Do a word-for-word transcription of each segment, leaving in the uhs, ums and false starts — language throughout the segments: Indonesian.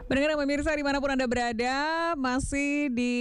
Pendengar dan pemirsa dimanapun Anda berada, masih di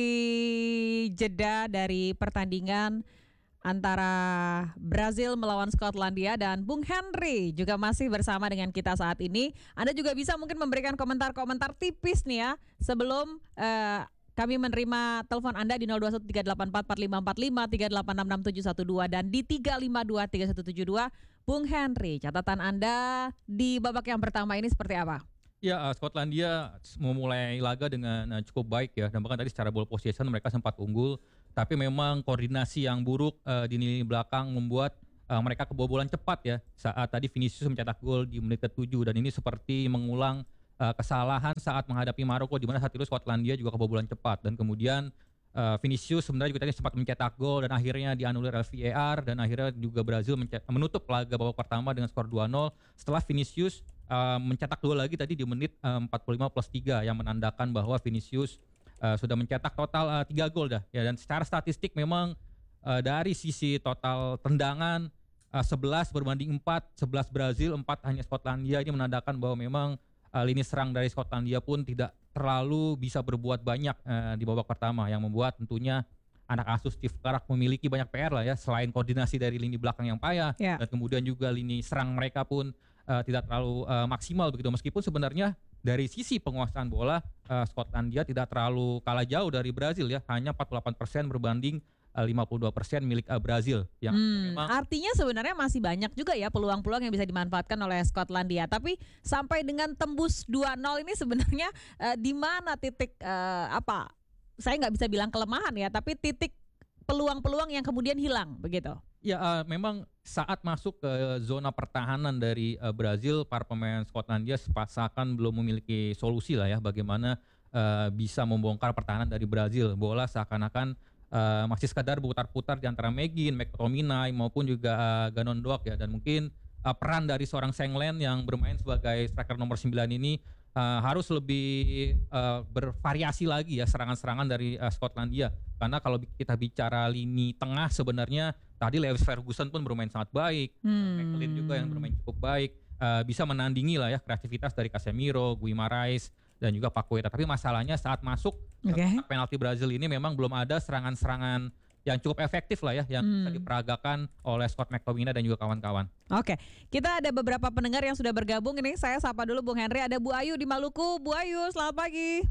jeda dari pertandingan antara Brazil melawan Skotlandia dan Bung Henry juga masih bersama dengan kita saat ini. Anda juga bisa mungkin memberikan komentar-komentar tipis nih ya sebelum uh, kami menerima telepon Anda di nol dua satu tiga delapan empat empat lima empat lima, tiga delapan enam enam tujuh satu dua dan di tiga lima dua tiga satu tujuh dua. Bung Henry, catatan Anda di babak yang pertama ini seperti apa? Ya, uh, Skotlandia memulai laga dengan uh, cukup baik ya, dan bahkan tadi secara ball possession mereka sempat unggul, tapi memang koordinasi yang buruk uh, di lini belakang membuat uh, mereka kebobolan cepat ya saat tadi Vinicius mencetak gol di menit ketujuh, dan ini seperti mengulang uh, kesalahan saat menghadapi Maroko di mana saat itu Skotlandia juga kebobolan cepat, dan kemudian uh, Vinicius sebenarnya juga tadi sempat mencetak gol dan akhirnya dianulir oleh V A R, dan akhirnya juga Brazil menutup laga babak pertama dengan skor dua nol setelah Vinicius Uh, mencetak gol lagi tadi di menit uh, empat puluh lima plus tiga yang menandakan bahwa Vinicius uh, sudah mencetak total uh, tiga gol dah ya, dan secara statistik memang uh, dari sisi total tendangan uh, sebelas berbanding empat, sebelas Brazil, empat hanya Skotlandia. Ini menandakan bahwa memang uh, lini serang dari Skotlandia pun tidak terlalu bisa berbuat banyak uh, di babak pertama, yang membuat tentunya anak asuh Steve Clarke memiliki banyak P R lah ya, selain koordinasi dari lini belakang yang payah yeah. dan kemudian juga lini serang mereka pun Uh, tidak terlalu uh, maksimal begitu, meskipun sebenarnya dari sisi penguasaan bola uh, Skotlandia tidak terlalu kalah jauh dari Brazil ya, hanya empat puluh delapan persen berbanding uh, lima puluh dua persen milik uh, Brazil yang hmm, memang artinya sebenarnya masih banyak juga ya peluang-peluang yang bisa dimanfaatkan oleh Skotlandia, tapi sampai dengan tembus dua nol ini sebenarnya uh, di mana titik uh, apa saya nggak bisa bilang kelemahan ya, tapi titik peluang-peluang yang kemudian hilang begitu. Ya, uh, memang saat masuk ke zona pertahanan dari uh, Brazil, para pemain Skotlandia sepasakan belum memiliki solusi lah ya bagaimana uh, bisa membongkar pertahanan dari Brazil. Bola seakan-akan uh, masih sekadar berputar-putar di antara Megin, McTominay maupun juga uh, Ganon Doak ya, dan mungkin uh, peran dari seorang Senglen yang bermain sebagai striker nomor sembilan ini uh, harus lebih uh, bervariasi lagi ya serangan-serangan dari uh, Skotlandia. Karena kalau kita bicara lini tengah sebenarnya tadi Lewis Ferguson pun bermain sangat baik, hmm. McLean juga yang bermain cukup baik, uh, bisa menandingi lah ya kreativitas dari Casemiro, Guimarães dan juga Paqueta. Tapi masalahnya saat masuk okay. penalti Brazil ini memang belum ada serangan-serangan yang cukup efektif lah ya, yang hmm. bisa diperagakan oleh Scott McTominay dan juga kawan-kawan. Oke, kita ada beberapa pendengar yang sudah bergabung ini. Saya sapa dulu Bung Henry, ada Bu Ayu di Maluku. Bu Ayu, selamat pagi.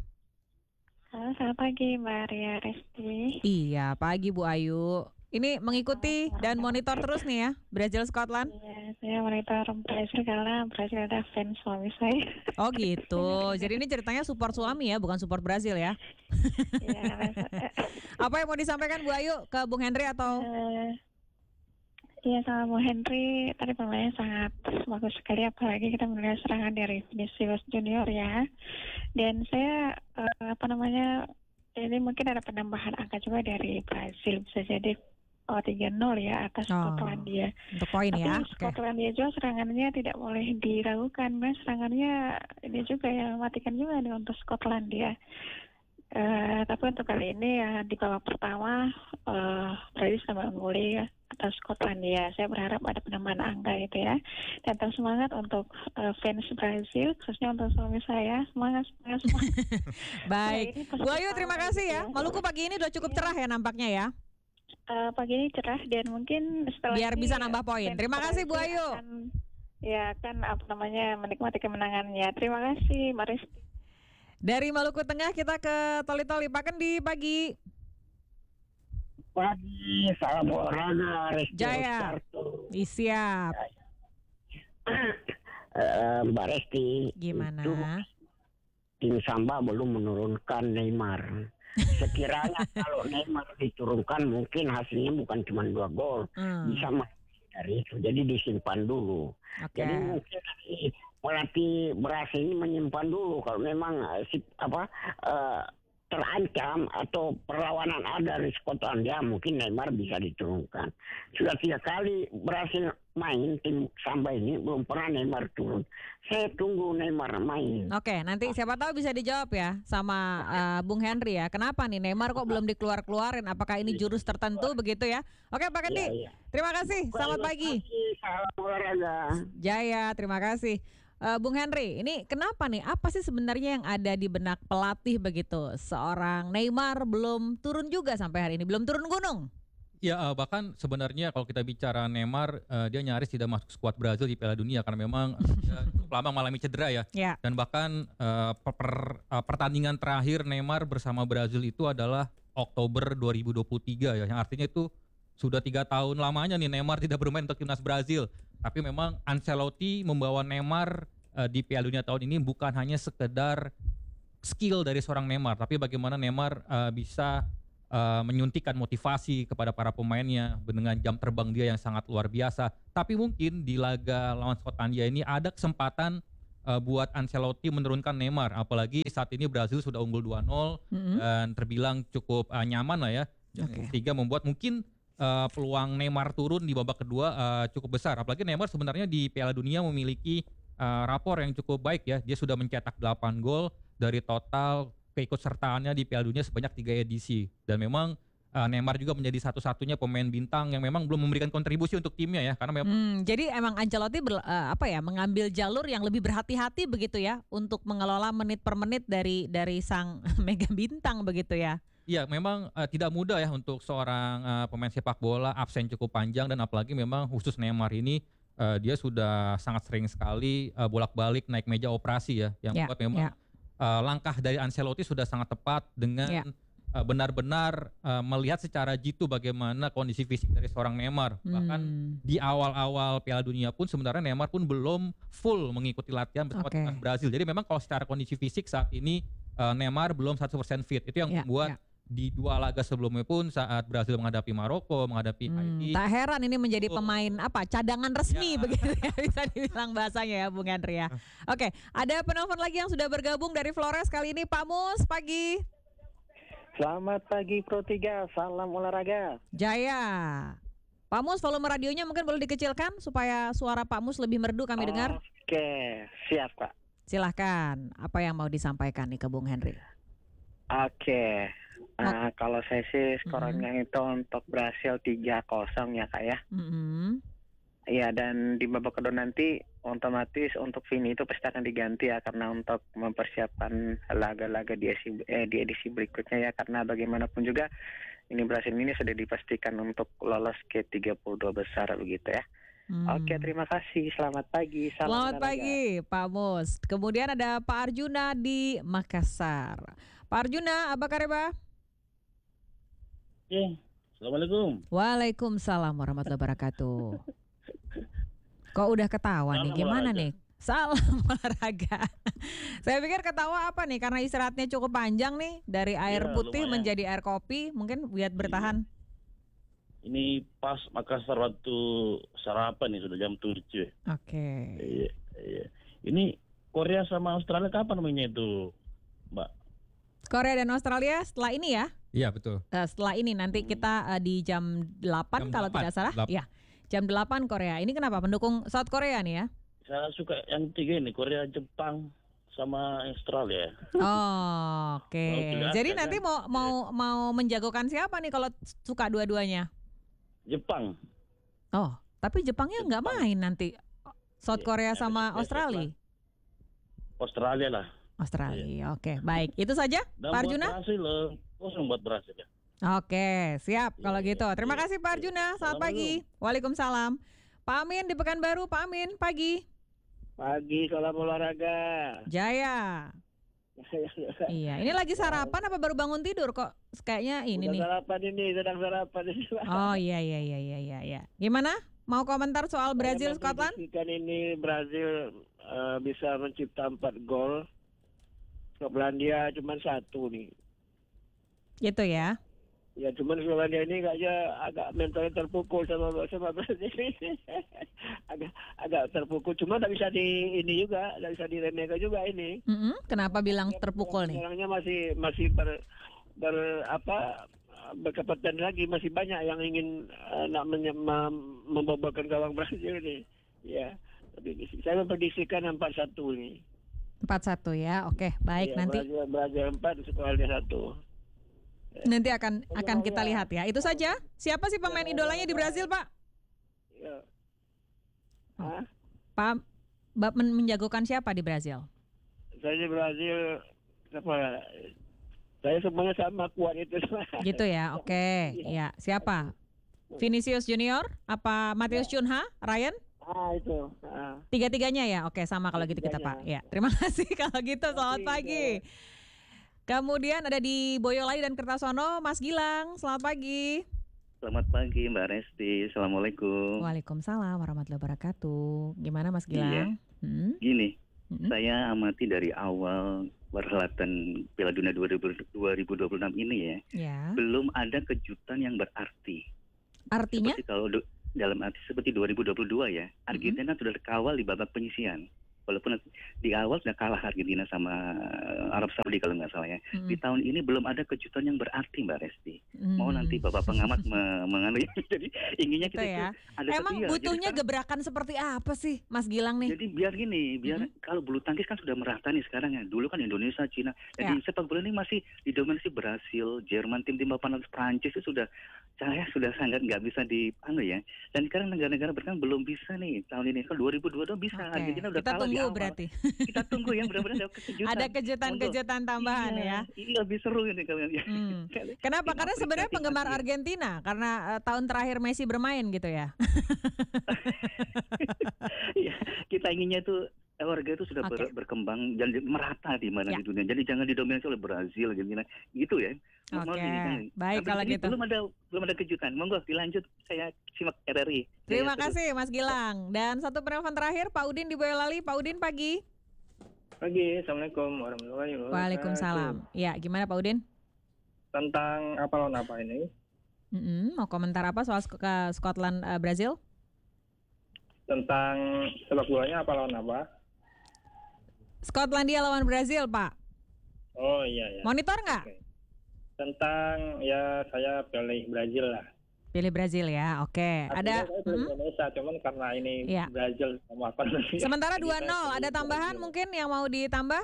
Halo, selamat pagi Mbak Ria Resti. Iya, pagi Bu Ayu. Ini mengikuti dan monitor terus nih ya, Brazil Scotland? Iya, saya monitor Brazil karena Brazil ada fans suami saya. Oh gitu, jadi ini ceritanya support suami ya, bukan support Brazil ya? Iya. Apa yang mau disampaikan Bu Ayu ke Bung Henry atau? Uh, Iya, sama Bung Henry, tadi pemainnya sangat bagus sekali, apalagi kita melihat serangan dari Vinicius Junior ya. Dan saya uh, apa namanya, ini mungkin ada penambahan angka juga dari Brazil, bisa jadi oh, tiga nol ya atas oh, Skotlandia. Untuk poin ya. Tapi Skotlandia juga serangannya tidak boleh diragukan, mas. Serangannya ini juga yang mematikan juga nih untuk Skotlandia. Uh, tapi untuk kali ini ya di babak pertama uh, Brazil sama mengungguli ya, atas Skotlandia. Saya berharap ada penambahan angka itu ya. Dan tetap semangat untuk uh, fans Brazil, khususnya untuk suami saya. Semangat, semangat, semangat. Baik, nah, Bu Ayu terima kasih ya. ya. Maluku pagi ini udah cukup cerah ya nampaknya ya. Uh, pagi ini cerah dan mungkin setelah biar ini, bisa nambah poin. Terima kasih Bu Ayu. Akan, ya kan apa namanya menikmati kemenangannya. Terima kasih Mbak Risti. Dari Maluku Tengah kita ke Toli-Toli, Pak Kendi pagi. Pagi, salam olahraga, Resti. Jaya, siap. Uh, Mbak Resti, gimana? Itu, tim Samba belum menurunkan Neymar. Sekiranya kalau Neymar diturunkan mungkin hasilnya bukan cuma dua gol, hmm. bisa dari itu. Jadi disimpan dulu. Okay. Jadi mungkin pelatih berhasil ini menyimpan dulu kalau memang si apa uh, terancam atau perlawanan ada dari Skotlandia, mungkin Neymar bisa diturunkan. Sudah tiga kali berhasil main tim Samba ini, belum pernah Neymar turun. Saya tunggu Neymar main. Oke, nanti siapa tahu bisa dijawab ya sama uh, Bung Henry ya. Kenapa nih Neymar kok belum dikeluar-keluarin? Apakah ini jurus tertentu begitu ya? Oke Pak Kendi, ya, ya. Terima kasih. Selamat pagi. Salam olahraga. Jaya, terima kasih. uh, Bung Henry, ini kenapa nih? Apa sih sebenarnya yang ada di benak pelatih begitu? Seorang Neymar belum turun juga sampai hari ini, belum turun gunung. Ya uh, bahkan sebenarnya kalau kita bicara Neymar, uh, dia nyaris tidak masuk skuad Brazil di Piala Dunia karena memang uh, dia cukup lama mengalami cedera ya. Ya. Dan bahkan uh, per, per- uh, pertandingan terakhir Neymar bersama Brazil itu adalah Oktober dua ribu dua puluh tiga ya, yang artinya itu sudah tiga tahun lamanya nih Neymar tidak bermain untuk timnas Brazil. Tapi memang Ancelotti membawa Neymar uh, di Piala Dunia tahun ini bukan hanya sekedar skill dari seorang Neymar, tapi bagaimana Neymar uh, bisa uh, menyuntikkan motivasi kepada para pemainnya dengan jam terbang dia yang sangat luar biasa. Tapi mungkin di laga lawan Skotlandia ini ada kesempatan uh, buat Ancelotti menurunkan Neymar, apalagi saat ini Brazil sudah unggul dua nol Mm-hmm. dan terbilang cukup uh, nyaman lah ya. Oke. Tiga membuat mungkin uh, peluang Neymar turun di babak kedua uh, cukup besar. Apalagi Neymar sebenarnya di Piala Dunia memiliki uh, rapor yang cukup baik ya. Dia sudah mencetak delapan gol dari total keikutsertaannya di Piala Dunia sebanyak tiga edisi. Dan memang uh, Neymar juga menjadi satu-satunya pemain bintang yang memang belum memberikan kontribusi untuk timnya ya. Karena memang Hmm, jadi emang Ancelotti ber- eh, apa ya mengambil jalur yang lebih berhati-hati begitu ya untuk mengelola menit per menit dari dari sang mega bintang begitu ya. Iya, memang uh, tidak mudah ya untuk seorang uh, pemain sepak bola absen cukup panjang dan apalagi memang khusus Neymar ini uh, dia sudah sangat sering sekali uh, bolak-balik naik meja operasi ya, yang Ya, buat memang ya. uh, langkah dari Ancelotti sudah sangat tepat dengan Ya. uh, benar-benar uh, melihat secara jitu bagaimana kondisi fisik dari seorang Neymar. Bahkan Hmm, di awal-awal Piala Dunia pun sebenarnya Neymar pun belum full mengikuti latihan bersama Oke. timnas Brazil. Jadi memang kalau secara kondisi fisik saat ini uh, Neymar belum seratus persen fit. Itu yang Ya, membuat ya. di dua laga sebelumnya pun saat Brazil menghadapi Maroko, menghadapi Hmm, Haiti. tak heran ini menjadi Oh. pemain apa cadangan resmi Ya. begitu ya bisa dibilang bahasanya ya Bung Henry ya. Oke, ada penelpon lagi yang sudah bergabung dari Flores kali ini Pak Mus pagi. Selamat pagi Pro tiga, salam olahraga. Jaya. Pak Mus volume radionya mungkin boleh dikecilkan supaya suara Pak Mus lebih merdu kami dengar. Oke, siap Pak. Silahkan, apa yang mau disampaikan nih ke Bung Henry? Oke, nah, kalau saya sih skornya itu untuk Brasil tiga kosong ya Kak ya. Mm-mm. Iya, dan di babak kedua nanti otomatis untuk Vini itu pasti akan diganti ya karena untuk mempersiapkan laga-laga di edisi, eh, di edisi berikutnya ya, karena bagaimanapun juga ini Brasil ini sudah dipastikan untuk lolos ke tiga puluh dua besar begitu ya. Hmm. Oke, terima kasih. Selamat pagi. Salam Selamat olahraga. pagi Pak Mus. Kemudian ada Pak Arjuna di Makassar. Pak Arjuna, apa kabar Pak? Oke, Assalamualaikum. Waalaikumsalam warahmatullahi wabarakatuh. Kok udah ketawa nih? Salam Gimana olahraga. nih? Salam olahraga. Saya pikir ketawa apa nih? Karena istirahatnya cukup panjang nih dari air Iya, putih lumayan. menjadi air kopi, mungkin buat bertahan. Ini pas Makassar waktu sarapan nih sudah jam tujuh. Oke. Iya, iya. Ini Korea sama Australia kapan mainnya itu, Mbak? Korea dan Australia setelah ini ya? Iya betul. Eh, setelah ini nanti kita eh, di jam delapan Jam kalau delapan. tidak salah. Delapan. Ya. Jam delapan Korea. Ini kenapa pendukung South Korea nih ya? Saya suka yang tiga ini, Korea, Jepang, sama Australia. Oh, oke. Mau kelihatan Jadi kan? nanti mau mau mau menjagokan siapa nih kalau suka dua-duanya? Jepang. Oh, tapi Jepangnya nggak Jepang. main nanti. South Iya, Korea ya, sama besok-besok Australia. Australia lah. Australia. Oke, baik. Itu saja, Dan Pak buat Arjuna. Brasil, eh, kosong buat Brasil ya. Oke, siap Iya, kalau iya, gitu. Terima iya, kasih Pak iya. Arjuna. Selamat pagi. Waalaikumsalam. Pak Amin di Pekanbaru. Pak Amin, pagi. Pagi, salam olahraga. Jaya. Iya, ini lagi sarapan apa baru bangun tidur kok? Kayaknya ini Udah nih. sarapan ini, sedang sarapan ini. Oh iya iya iya iya iya iya. Gimana? Mau komentar soal Brazil Saya Scotland? memprediksikan ini Brazil eh, bisa mencipta empat gol. Skotlandia cuma satu nih. Gitu ya. Ya cuman Skotlandia ini kayaknya agak mentalnya terpukul sama sama Brazil ini. agak agak terpukul. Cuma tidak bisa di ini juga, tidak bisa diremehkan juga ini. Mm-mm, kenapa bilang terpukul nih? Orangnya masih masih ber, ber apa berkepatan lagi, masih banyak yang ingin uh, nak menye- mem- membobolkan gawang Brazil ini. Ya, tapi saya memprediksikan empat satu ini. empat satu ya. Oke, baik Ya, nanti Brazil, Brazil empat, Skotlandia satu. nanti akan akan kita lihat ya. Itu saja. Siapa sih pemain idolanya di Brazil, Pak? Ya. Oh. Hah? Pak Bap- men- menjagokan siapa di Brazil? Saya di Brazil apa? Saya semuanya sama kuat itu. Gitu ya, oke. Ya, siapa? Vinicius Junior? Apa Matheus Cunha? Ryan? Ah itu. Ah. Tiga-tiganya ya? Oke, sama kalau gitu kita Pak. Ya, terima kasih kalau gitu. Selamat pagi. Kemudian ada di Boyolali dan Kertasono, Mas Gilang. Selamat pagi. Selamat pagi Mbak Resti. Assalamualaikum. Waalaikumsalam warahmatullahi wabarakatuh. Gimana Mas Gilang? Iya. Hmm? Gini, Hmm? saya amati dari awal perhelatan Piala Dunia dua ribu dua puluh enam ini ya, Ya. belum ada kejutan yang berarti. Artinya? Seperti kalau du- dalam arti seperti dua ribu dua puluh dua ya, Argentina sudah kawal di babak penyisihan. Walaupun di awal sudah kalah Argentina sama Arab Saudi kalau nggak salah ya. Hmm. Di tahun ini belum ada kejutan yang berarti Mbak Resti. Mau Hmm. nanti Bapak pengamat me- menganu jadi inginnya Gitu kita ya. tuh ada Emang iya, jadi butuhnya sekarang- gebrakan seperti apa sih Mas Gilang nih? Jadi biar gini, biar kalau bulu tangkis kan sudah merata nih sekarang ya. Dulu kan Indonesia, Cina. Jadi sepak bola ini masih didominasi Brasil, Jerman, tim-tim papan atas Prancis itu sudah saya sudah sangat nggak bisa di anu ya. Dan sekarang negara-negara berkembang belum bisa nih tahun ini. Kalau dua ribu dua puluh dua bisa. Oke. Argentina udah Kita kalah di tunggu awal. berarti. Kita tunggu ya, mudah-mudahan ada kejutan. Ada kejutan-kejutan tambahan iya, ya. Iya, lebih seru ini kalian ya. Hmm. Kenapa? Tim Karena Afrika, sebenarnya tim penggemar Asia. Argentina karena eh, tahun terakhir Messi bermain gitu ya. Iya, kita inginnya itu warga itu sudah ber- Oke. berkembang dan di- merata di mana Ya. di dunia. Jadi jangan didominasi oleh Brazil, Argentina, gitu ya. Mau- mau Oke, di- baik Sampai kalau sini gitu. Belum ada belum ada kejutan. Monggo dilanjut, saya simak R R I. Terima Saya terus. kasih Mas Gilang. Dan satu penelpon terakhir Pak Udin di Boyolali. Pak Udin pagi. Pagi, Assalamualaikum warahmatullahi wabarakatuh. Waalaikumsalam. Ya, gimana Pak Udin? Tentang apa lawan apa ini? Mm-mm, mau komentar apa soal Sk- ke Scotland eh, Brazil? Tentang sepak bolanya apa lawan apa? Skotlandia lawan Brazil, Pak. Oh iya ya. Monitor nggak? Oke. Tentang ya saya pilih Brazil lah. Pilih Brazil ya. Oke. Artinya Ada saya pilih mm, Indonesia, cuman karena ini Iya. Brazil sama apa namanya? sementara Jadi dua saya nol. pilih Ada tambahan Brazil. mungkin yang mau ditambah?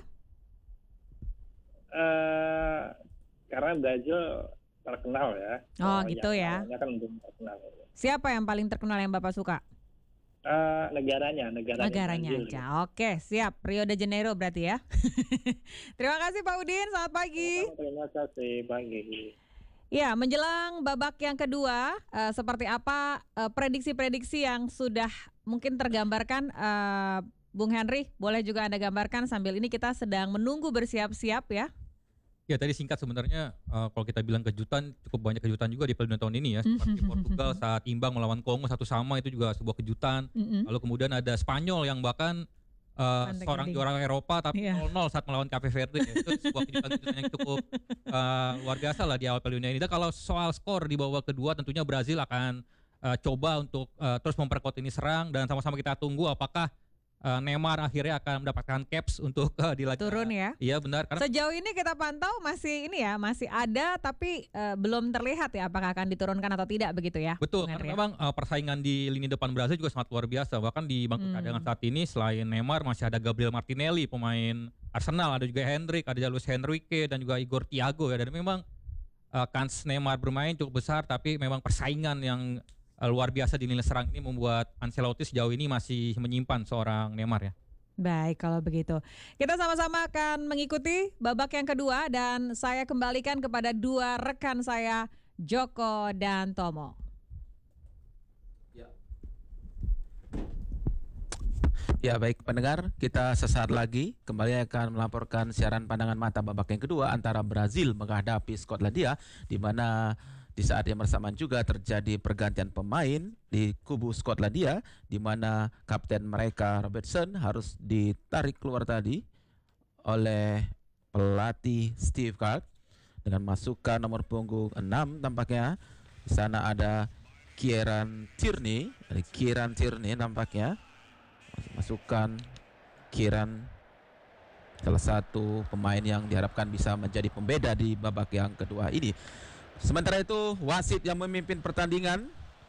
Eh, karena Brazil terkenal ya. Oh, yang gitu ya. lawannya kan belum terkenal. Siapa yang paling terkenal yang Bapak suka? Eh, negaranya, negaranya. Negaranya Brazil. aja. Oke, siap. Rio de Janeiro berarti ya. Terima kasih Pak Udin. Selamat pagi. Terima kasih pagi. Ya, menjelang babak yang kedua, eh, seperti apa eh, prediksi-prediksi yang sudah mungkin tergambarkan, eh, Bung Henry? Boleh juga Anda gambarkan sambil ini kita sedang menunggu bersiap-siap ya. Ya tadi singkat sebenarnya eh, kalau kita bilang kejutan cukup banyak kejutan juga di Piala Dunia tahun ini ya. Seperti Portugal saat imbang melawan Kongo satu sama itu juga sebuah kejutan. Mm-mm. Lalu kemudian ada Spanyol yang bahkan eh, Pandai seorang gading. juara Eropa tapi Iya. nol nol saat melawan Cape Verde. Itu sebuah kejutan-kejutan yang cukup eh, luar biasa lah di awal Piala Dunia ini. Dan kalau soal skor di babak kedua tentunya Brazil akan eh, coba untuk eh, terus memperkuat ini serang dan sama-sama kita tunggu apakah eh, Neymar akhirnya akan mendapatkan caps untuk eh, di laga. Turun ya. Iya benar karena Sejauh ini kita pantau masih ini ya, masih ada tapi eh, belum terlihat ya apakah akan diturunkan atau tidak begitu ya. betul, Bung karena Henry ya? memang uh, persaingan di lini depan Brazil juga sangat luar biasa. Bahkan di bangku Hmm. cadangan saat ini selain Neymar masih ada Gabriel Martinelli pemain Arsenal, ada juga Hendrik, ada Luis Henrique dan juga Igor Thiago ya. Dan memang uh, kans Neymar bermain cukup besar tapi memang persaingan yang uh, luar biasa di lini serang ini membuat Ancelotti sejauh ini masih menyimpan seorang Neymar ya. Baik, kalau begitu. Kita sama-sama akan mengikuti babak yang kedua dan saya kembalikan kepada dua rekan saya, Joko dan Tomo. Ya baik pendengar, kita sesaat lagi kembali akan melaporkan siaran pandangan mata babak yang kedua antara Brazil menghadapi Skotlandia, di mana di saat yang bersamaan juga terjadi pergantian pemain di kubu Skotlandia, di mana kapten mereka Robertson harus ditarik keluar tadi oleh pelatih Steve Clark dengan masukan nomor punggung enam tampaknya. Di sana ada Kieran Tierney, dari Kieran Tierney tampaknya masukan Kieran, salah satu pemain yang diharapkan bisa menjadi pembeda di babak yang kedua ini. Sementara itu wasit yang memimpin pertandingan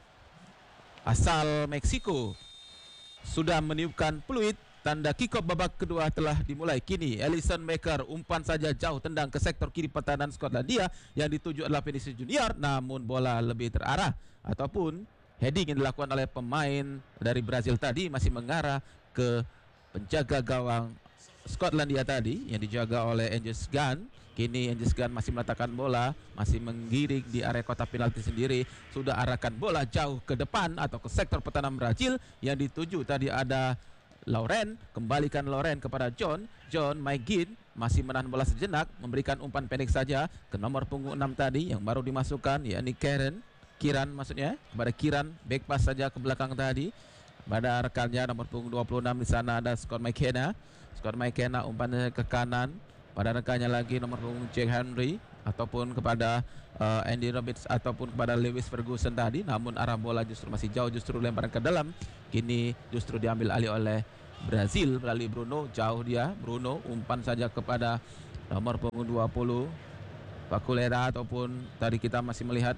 asal Meksiko sudah meniupkan peluit, tanda kick off babak kedua telah dimulai. Kini Alisson Becker umpan saja jauh tendang ke sektor kiri pertahanan Skotlandia, yang dituju adalah Vinicius Junior, namun bola lebih terarah ataupun heading yang dilakukan oleh pemain dari Brazil tadi masih mengarah ke penjaga gawang Skotlandia tadi yang dijaga oleh Angus Gunn. Kini Angus Gunn masih meletakkan bola, masih menggiring di area kotak penalti sendiri. Sudah arahkan bola jauh ke depan atau ke sektor pertahanan Brazil. Yang dituju tadi ada Lauren, kembalikan Lauren kepada John. John McGinn masih menahan bola sejenak, memberikan umpan pendek saja ke nomor punggung enam tadi yang baru dimasukkan, yakni Karen. Kiran maksudnya, kepada Kiran, back pass saja ke belakang tadi. Pada rekannya nomor punggung dua puluh enam di sana ada Scott McKenna. Scott McKenna umpannya ke kanan. Pada rekannya lagi nomor punggung Jack Henry ataupun kepada uh, Andy Roberts ataupun kepada Lewis Ferguson tadi, namun arah bola justru masih jauh, justru lemparan ke dalam. Kini justru diambil alih oleh Brazil melalui Bruno, jauh dia Bruno, umpan saja kepada nomor punggung dua puluh Pakulera ataupun tadi kita masih melihat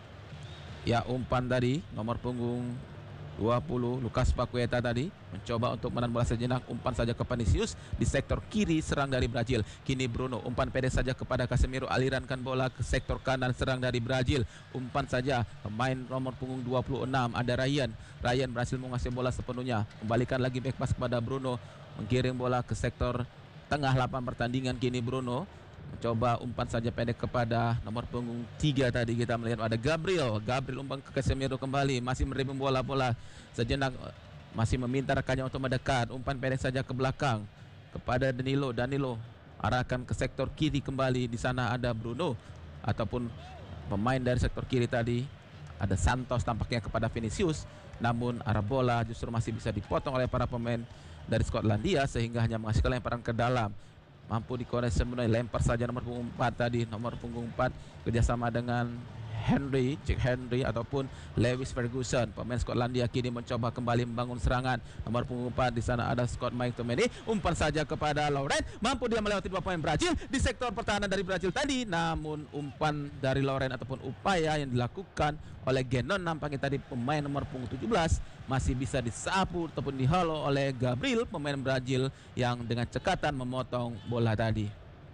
ya umpan tadi nomor punggung dua puluh Lucas Paqueta tadi mencoba untuk menahan bola sejenak, umpan saja ke Vinicius di sektor kiri serang dari Brazil. Kini Bruno umpan pendek saja kepada Casemiro, alirankan bola ke sektor kanan serang dari Brazil. Umpan saja pemain nomor punggung dua puluh enam ada Ryan. Ryan berhasil menguasai bola sepenuhnya. Kembalikan lagi back pass kepada Bruno, menggiring bola ke sektor tengah lapangan pertandingan. Kini Bruno mencoba umpan saja pendek kepada nomor punggung tiga tadi kita melihat ada Gabriel. Gabriel umpan ke Casemiro kembali, masih menerima bola-bola sejenak, masih meminta rekannya untuk mendekat. Umpan pendek saja ke belakang kepada Danilo. Danilo arahkan ke sektor kiri kembali. Di sana ada Bruno ataupun pemain dari sektor kiri tadi ada Santos tampaknya kepada Vinicius. Namun arah bola justru masih bisa dipotong oleh para pemain dari Skotlandia sehingga hanya menghasilkan lemparan ke dalam. Mampu dikoreksi sebenarnya, lempar saja nomor punggung empat tadi, nomor punggung empat kerjasama dengan Henry, Jack Henry ataupun Lewis Ferguson. Pemain Skotlandia kini mencoba kembali membangun serangan. Nomor punggung empat di sana ada Scott McTominay. Umpan saja kepada Lauren, mampu dia melewati dua pemain Brazil di sektor pertahanan dari Brazil tadi. Namun umpan dari Lauren ataupun upaya yang dilakukan oleh Genon nampaknya tadi pemain nomor punggung tujuh belas masih bisa disapu ataupun dihalau oleh Gabriel, pemain Brazil yang dengan cekatan memotong bola tadi.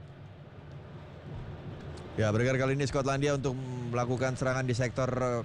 Ya, bergerak kali ini Skotlandia untuk melakukan serangan di sektor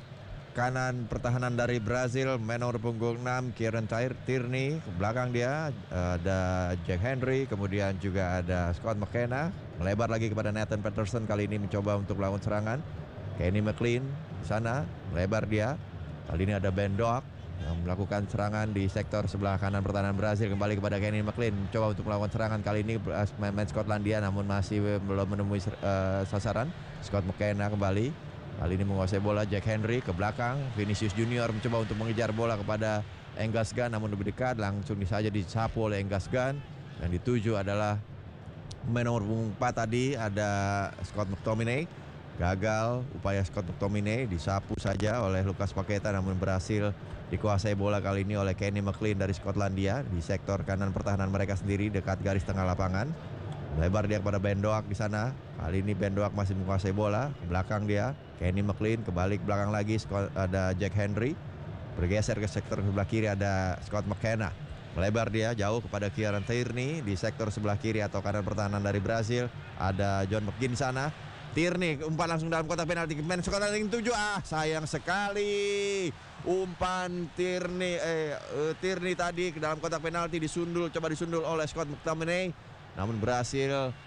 kanan pertahanan dari Brazil. Main nomor punggung enam Kieran Tierney, ke belakang dia ada Jack Henry, kemudian juga ada Scott McKenna. Melebar lagi kepada Nathan Patterson, kali ini mencoba untuk melakukan serangan. Kenny McLean di sana, melebar dia. Kali ini ada Ben Doak yang melakukan serangan di sektor sebelah kanan pertahanan Brazil. Kembali kepada Kenny McLean, mencoba untuk melakukan serangan. Kali ini main-main Skotlandia namun masih belum menemui uh, sasaran. Scott McKenna kembali, kali ini menguasai bola. Jack Henry ke belakang, Vinicius Junior mencoba untuk mengejar bola kepada Angus Gunn namun lebih dekat, langsung saja disapu oleh Angus Gunn. Yang dituju adalah main nomor empat tadi ada Scott McTominay. Gagal upaya Scott McTominay, disapu saja oleh Lucas Paqueta namun berhasil dikuasai bola kali ini oleh Kenny McLean dari Skotlandia di sektor kanan pertahanan mereka sendiri dekat garis tengah lapangan. Lebar dia kepada Ben Doak di sana. Kali ini Ben Doak masih menguasai bola, ke belakang dia Kenny McLean, kembali ke belakang lagi ada Jack Henry. Bergeser ke sektor sebelah kiri ada Scott McKenna. Melebar dia jauh kepada Kieran Tierney di sektor sebelah kiri atau kanan pertahanan dari Brazil. Ada John McGinn di sana. Tierney umpan langsung dalam kotak penalti. Main Skotlandia tujuh. Ah, sayang sekali. Umpan Tierney eh uh, Tierney tadi ke dalam kotak penalti disundul, coba disundul oleh Scott McTominay. Namun berhasil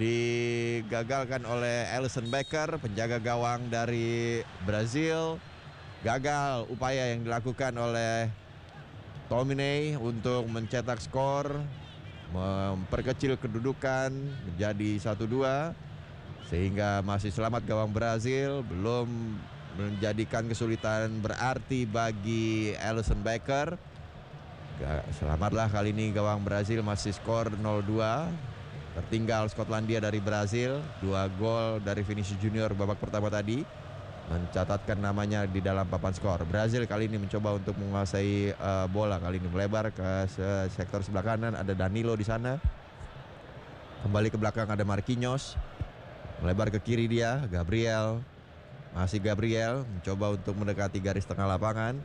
digagalkan oleh Alisson Becker, penjaga gawang dari Brazil. Gagal upaya yang dilakukan oleh Tominay untuk mencetak skor, memperkecil kedudukan menjadi satu dua. Sehingga masih selamat gawang Brazil, belum menjadikan kesulitan berarti bagi Alisson Becker. Selamatlah kali ini gawang Brazil, masih skor nol dua. Tertinggal Skotlandia dari Brazil. Dua gol dari Vinicius Junior babak pertama tadi mencatatkan namanya di dalam papan skor. Brazil kali ini mencoba untuk menguasai uh, bola, kali ini melebar ke se sektor sebelah kanan, ada Danilo di sana. Kembali ke belakang ada Marquinhos. Melebar ke kiri dia, Gabriel. Masih Gabriel mencoba untuk mendekati garis tengah lapangan.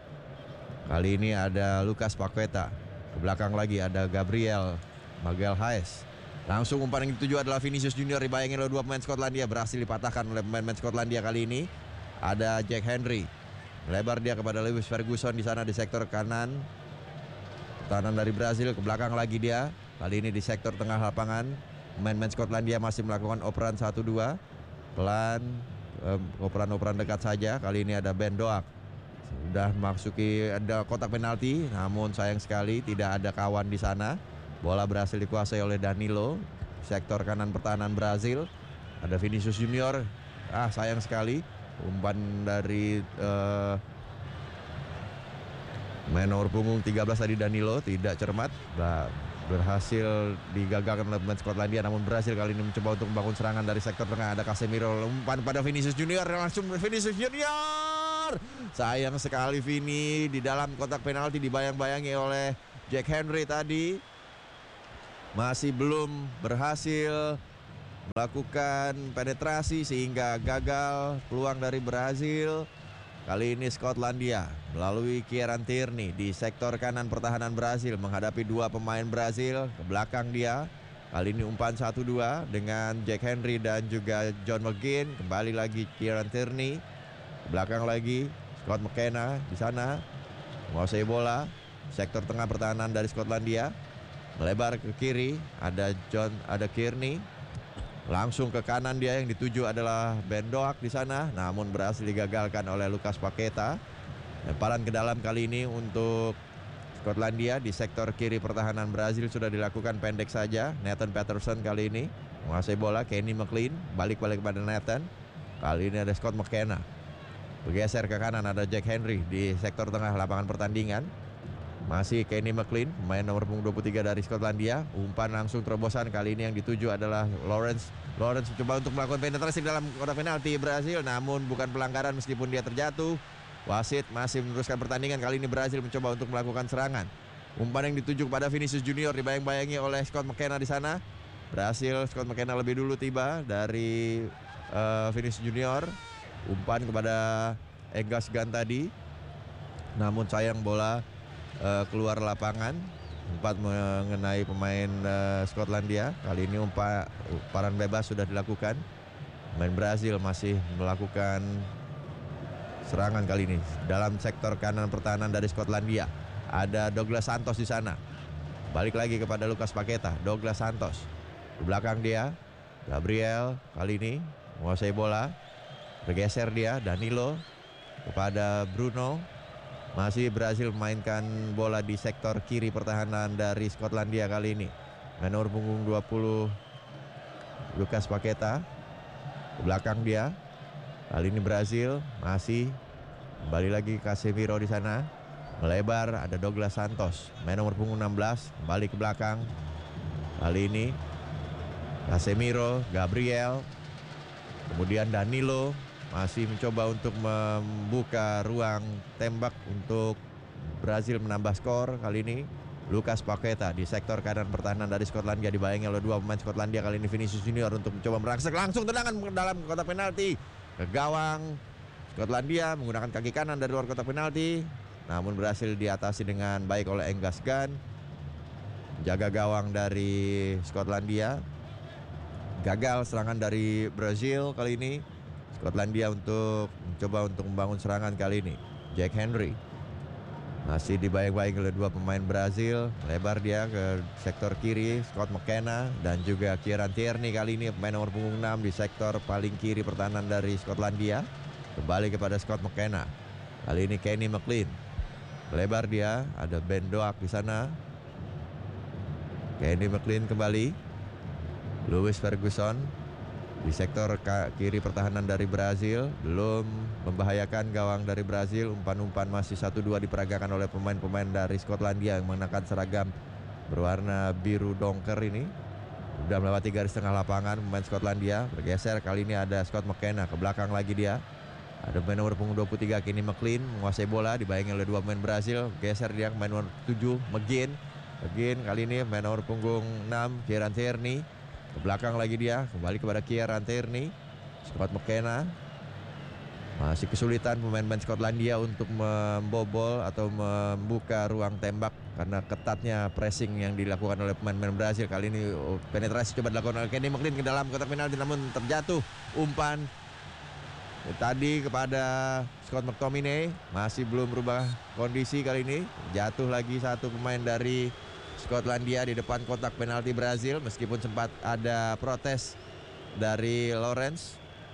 Kali ini ada Lucas Paqueta. Ke belakang lagi ada Gabriel Magalhaes. Langsung umpan yang dituju adalah Vinicius Junior, dibayangin oleh dua pemain Skotlandia, berhasil dipatahkan oleh pemain-pemain Skotlandia kali ini. Ada Jack Henry. Melebar dia kepada Lewis Ferguson di sana di sektor kanan. pertahanan dari Brazil. Ke belakang lagi dia. Kali ini di sektor tengah lapangan. Pemain-pemain Skotlandia masih melakukan operan satu dua. Pelan, eh, operan-operan dekat saja. Kali ini ada Ben Doak. Sudah memasuki ada kotak penalti, namun sayang sekali tidak ada kawan di sana. Bola berhasil dikuasai oleh Danilo. Sektor kanan pertahanan Brazil. Ada Vinicius Junior. Ah, sayang sekali. Umpan dari uh, main nomor punggung tiga belas tadi Danilo tidak cermat. Bah, berhasil digagalkan oleh pemain Skotlandia, namun Brazil kali ini mencoba untuk membangun serangan dari sektor tengah. Ada Casemiro, umpan pada Vinicius Junior, langsung Vinicius Junior. Sayang sekali Vini di dalam kotak penalti, dibayang-bayangi oleh Jack Henry tadi. Masih belum berhasil melakukan penetrasi sehingga gagal peluang dari Brazil. Kali ini Skotlandia melalui Kieran Tierney di sektor kanan pertahanan Brazil menghadapi dua pemain Brazil. Ke belakang dia. Kali ini umpan satu dua dengan Jack Henry dan juga John McGinn. Kembali lagi Kieran Tierney. Ke belakang lagi Scott McKenna di sana menguasai bola. Sektor tengah pertahanan dari Skotlandia melebar ke kiri. Ada John, ada Kearney. Langsung ke kanan dia, yang dituju adalah Ben Doak di sana, namun berhasil digagalkan oleh Lucas Paqueta. Lemparan ke dalam kali ini untuk Skotlandia di sektor kiri pertahanan Brazil sudah dilakukan pendek saja. Nathan Patterson kali ini menguasai bola. Kenny McLean balik-balik kepada Nathan. Kali ini ada Scott McKenna. Bergeser ke kanan, ada Jack Henry di sektor tengah lapangan pertandingan. Masih Kenny McLean, pemain nomor punggung dua puluh tiga dari Skotlandia. Umpan langsung terobosan, kali ini yang dituju adalah Lawrence. Lawrence mencoba untuk melakukan penetrasi dalam kotak penalti Brazil, namun bukan pelanggaran meskipun dia terjatuh. Wasit masih meneruskan pertandingan, kali ini Brazil mencoba untuk melakukan serangan. Umpan yang dituju kepada Vinicius Junior dibayang-bayangi oleh Scott McKenna di sana. Berhasil Scott McKenna lebih dulu tiba dari uh, Vinicius Junior. Umpan kepada Enggas Gunn tadi, namun sayang bola Uh, keluar lapangan. Empat mengenai pemain uh, Skotlandia. Kali ini umpan umpan bebas sudah dilakukan. Pemain Brazil masih melakukan serangan kali ini dalam sektor kanan pertahanan dari Skotlandia. Ada Douglas Santos di sana. Balik lagi kepada Lucas Paqueta. Douglas Santos di belakang dia. Gabriel kali ini menguasai bola. Bergeser dia, Danilo kepada Bruno. Masih Brazil memainkan bola di sektor kiri pertahanan dari Skotlandia kali ini. Main nomor punggung dua puluh Lucas Paqueta. Ke belakang dia. Kali ini Brazil masih kembali lagi Casemiro di sana. Melebar ada Douglas Santos. Main nomor punggung enam belas kembali ke belakang. Kali ini Casemiro, Gabriel, kemudian Danilo. Masih mencoba untuk membuka ruang tembak untuk Brazil menambah skor. Kali ini Lucas Paqueta di sektor kanan pertahanan dari Skotlandia dibayangi oleh dua pemain Skotlandia. Kali ini Vinicius Junior untuk mencoba merangsek langsung tendangan dalam kotak penalti ke gawang Skotlandia menggunakan kaki kanan dari luar kotak penalti, namun berhasil diatasi dengan baik oleh Enggas Gunn. Jaga gawang dari Skotlandia. Gagal serangan dari Brazil kali ini. Skotlandia untuk mencoba untuk membangun serangan kali ini. Jack Henry masih dibayang-bayang oleh dua pemain Brazil. Lebar dia ke sektor kiri, Scott McKenna dan juga Kieran Tierney kali ini pemain nomor punggung enam di sektor paling kiri pertahanan dari Skotlandia. Kembali kepada Scott McKenna. Kali ini Kenny McLean. Lebar dia, ada Ben Doak di sana. Kenny McLean kembali. Lewis Ferguson di sektor kiri pertahanan dari Brazil, belum membahayakan gawang dari Brazil. Umpan-umpan masih satu dua diperagakan oleh pemain-pemain dari Skotlandia yang mengenakan seragam berwarna biru dongker ini. Sudah melewati garis tengah lapangan pemain Skotlandia. Bergeser, kali ini ada Scott McKenna. Ke belakang lagi dia. Ada pemain nomor punggung dua puluh tiga Kenny McLean menguasai bola, dibayangi oleh dua pemain Brazil. Geser dia ke pemain nomor tujuh McGinn. McGinn kali ini pemain nomor punggung enam Kieran Tierney. Ke belakang lagi dia, kembali kepada Kieran Tierney. Scott McKenna. Masih kesulitan pemain-pemain Skotlandia untuk membobol atau membuka ruang tembak karena ketatnya pressing yang dilakukan oleh pemain-pemain Brazil. Kali ini penetrasi coba dilakukan oleh Kenny McLean ke dalam kotak penalti, namun terjatuh. Umpan Tadi kepada Scott McTominay, masih belum berubah kondisi kali ini. Jatuh lagi satu pemain dari Skotlandia di depan kotak penalti Brazil, meskipun sempat ada protes dari Lawrence.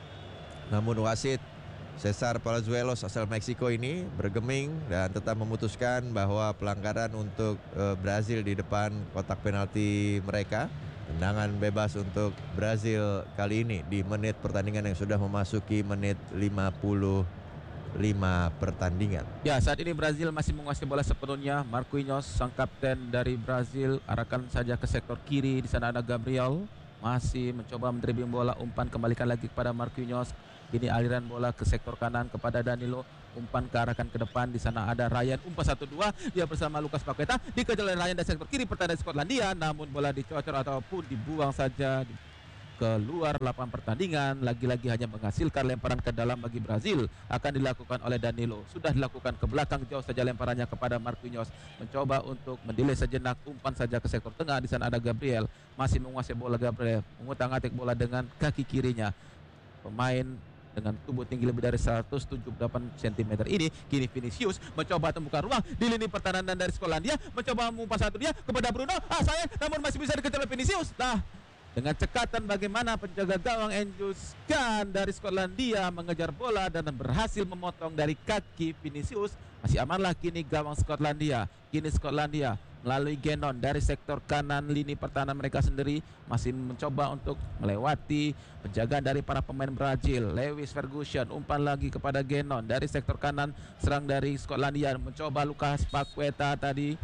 Namun wasit Cesar Palazuelos asal Meksiko ini bergeming dan tetap memutuskan bahwa pelanggaran untuk uh, Brazil di depan kotak penalti mereka. Tendangan bebas untuk Brazil kali ini di menit pertandingan yang sudah memasuki menit lima puluh lima pertandingan. Ya, saat ini Brazil masih menguasai bola sepenuhnya. Marquinhos, sang kapten dari Brazil, arahkan saja ke sektor kiri. Di sana ada Gabriel, masih mencoba mendribbling bola, umpan kembalikan lagi kepada Marquinhos. Ini aliran bola ke sektor kanan kepada Danilo, umpan ke arahkan ke depan. Di sana ada Ryan, umpan satu dua, dia bersama Lucas Paqueta, dikejar oleh Ryan dari sektor kiri pertahanan Skotlandia, namun bola dicocor ataupun dibuang saja keluar lapangan pertandingan. Lagi-lagi hanya menghasilkan lemparan ke dalam bagi Brazil, akan dilakukan oleh Danilo. Sudah dilakukan ke belakang, jauh saja lemparannya kepada Marquinhos, mencoba untuk mendelay sejenak, umpan saja ke sektor tengah. Di sana ada Gabriel, masih menguasai bola. Gabriel mengutak-atik bola dengan kaki kirinya. Pemain dengan tubuh tinggi lebih dari seratus tujuh puluh delapan sentimeter ini, kini Vinicius mencoba membuka ruang di lini pertahanan dari Skotlandia, mencoba mengumpan satu dia kepada Bruno, ah sayang, namun masih bisa dikejar oleh Vinicius. Nah, dengan cekatan bagaimana penjaga gawang Angus Gunn dari Skotlandia mengejar bola dan berhasil memotong dari kaki Vinicius. Masih amanlah kini gawang Skotlandia. Kini Skotlandia melalui Genon dari sektor kanan lini pertahanan mereka sendiri masih mencoba untuk melewati penjagaan dari para pemain Brazil. Lewis Ferguson, umpan lagi kepada Genon dari sektor kanan, serang dari Skotlandia, mencoba Lucas Paqueta tadi.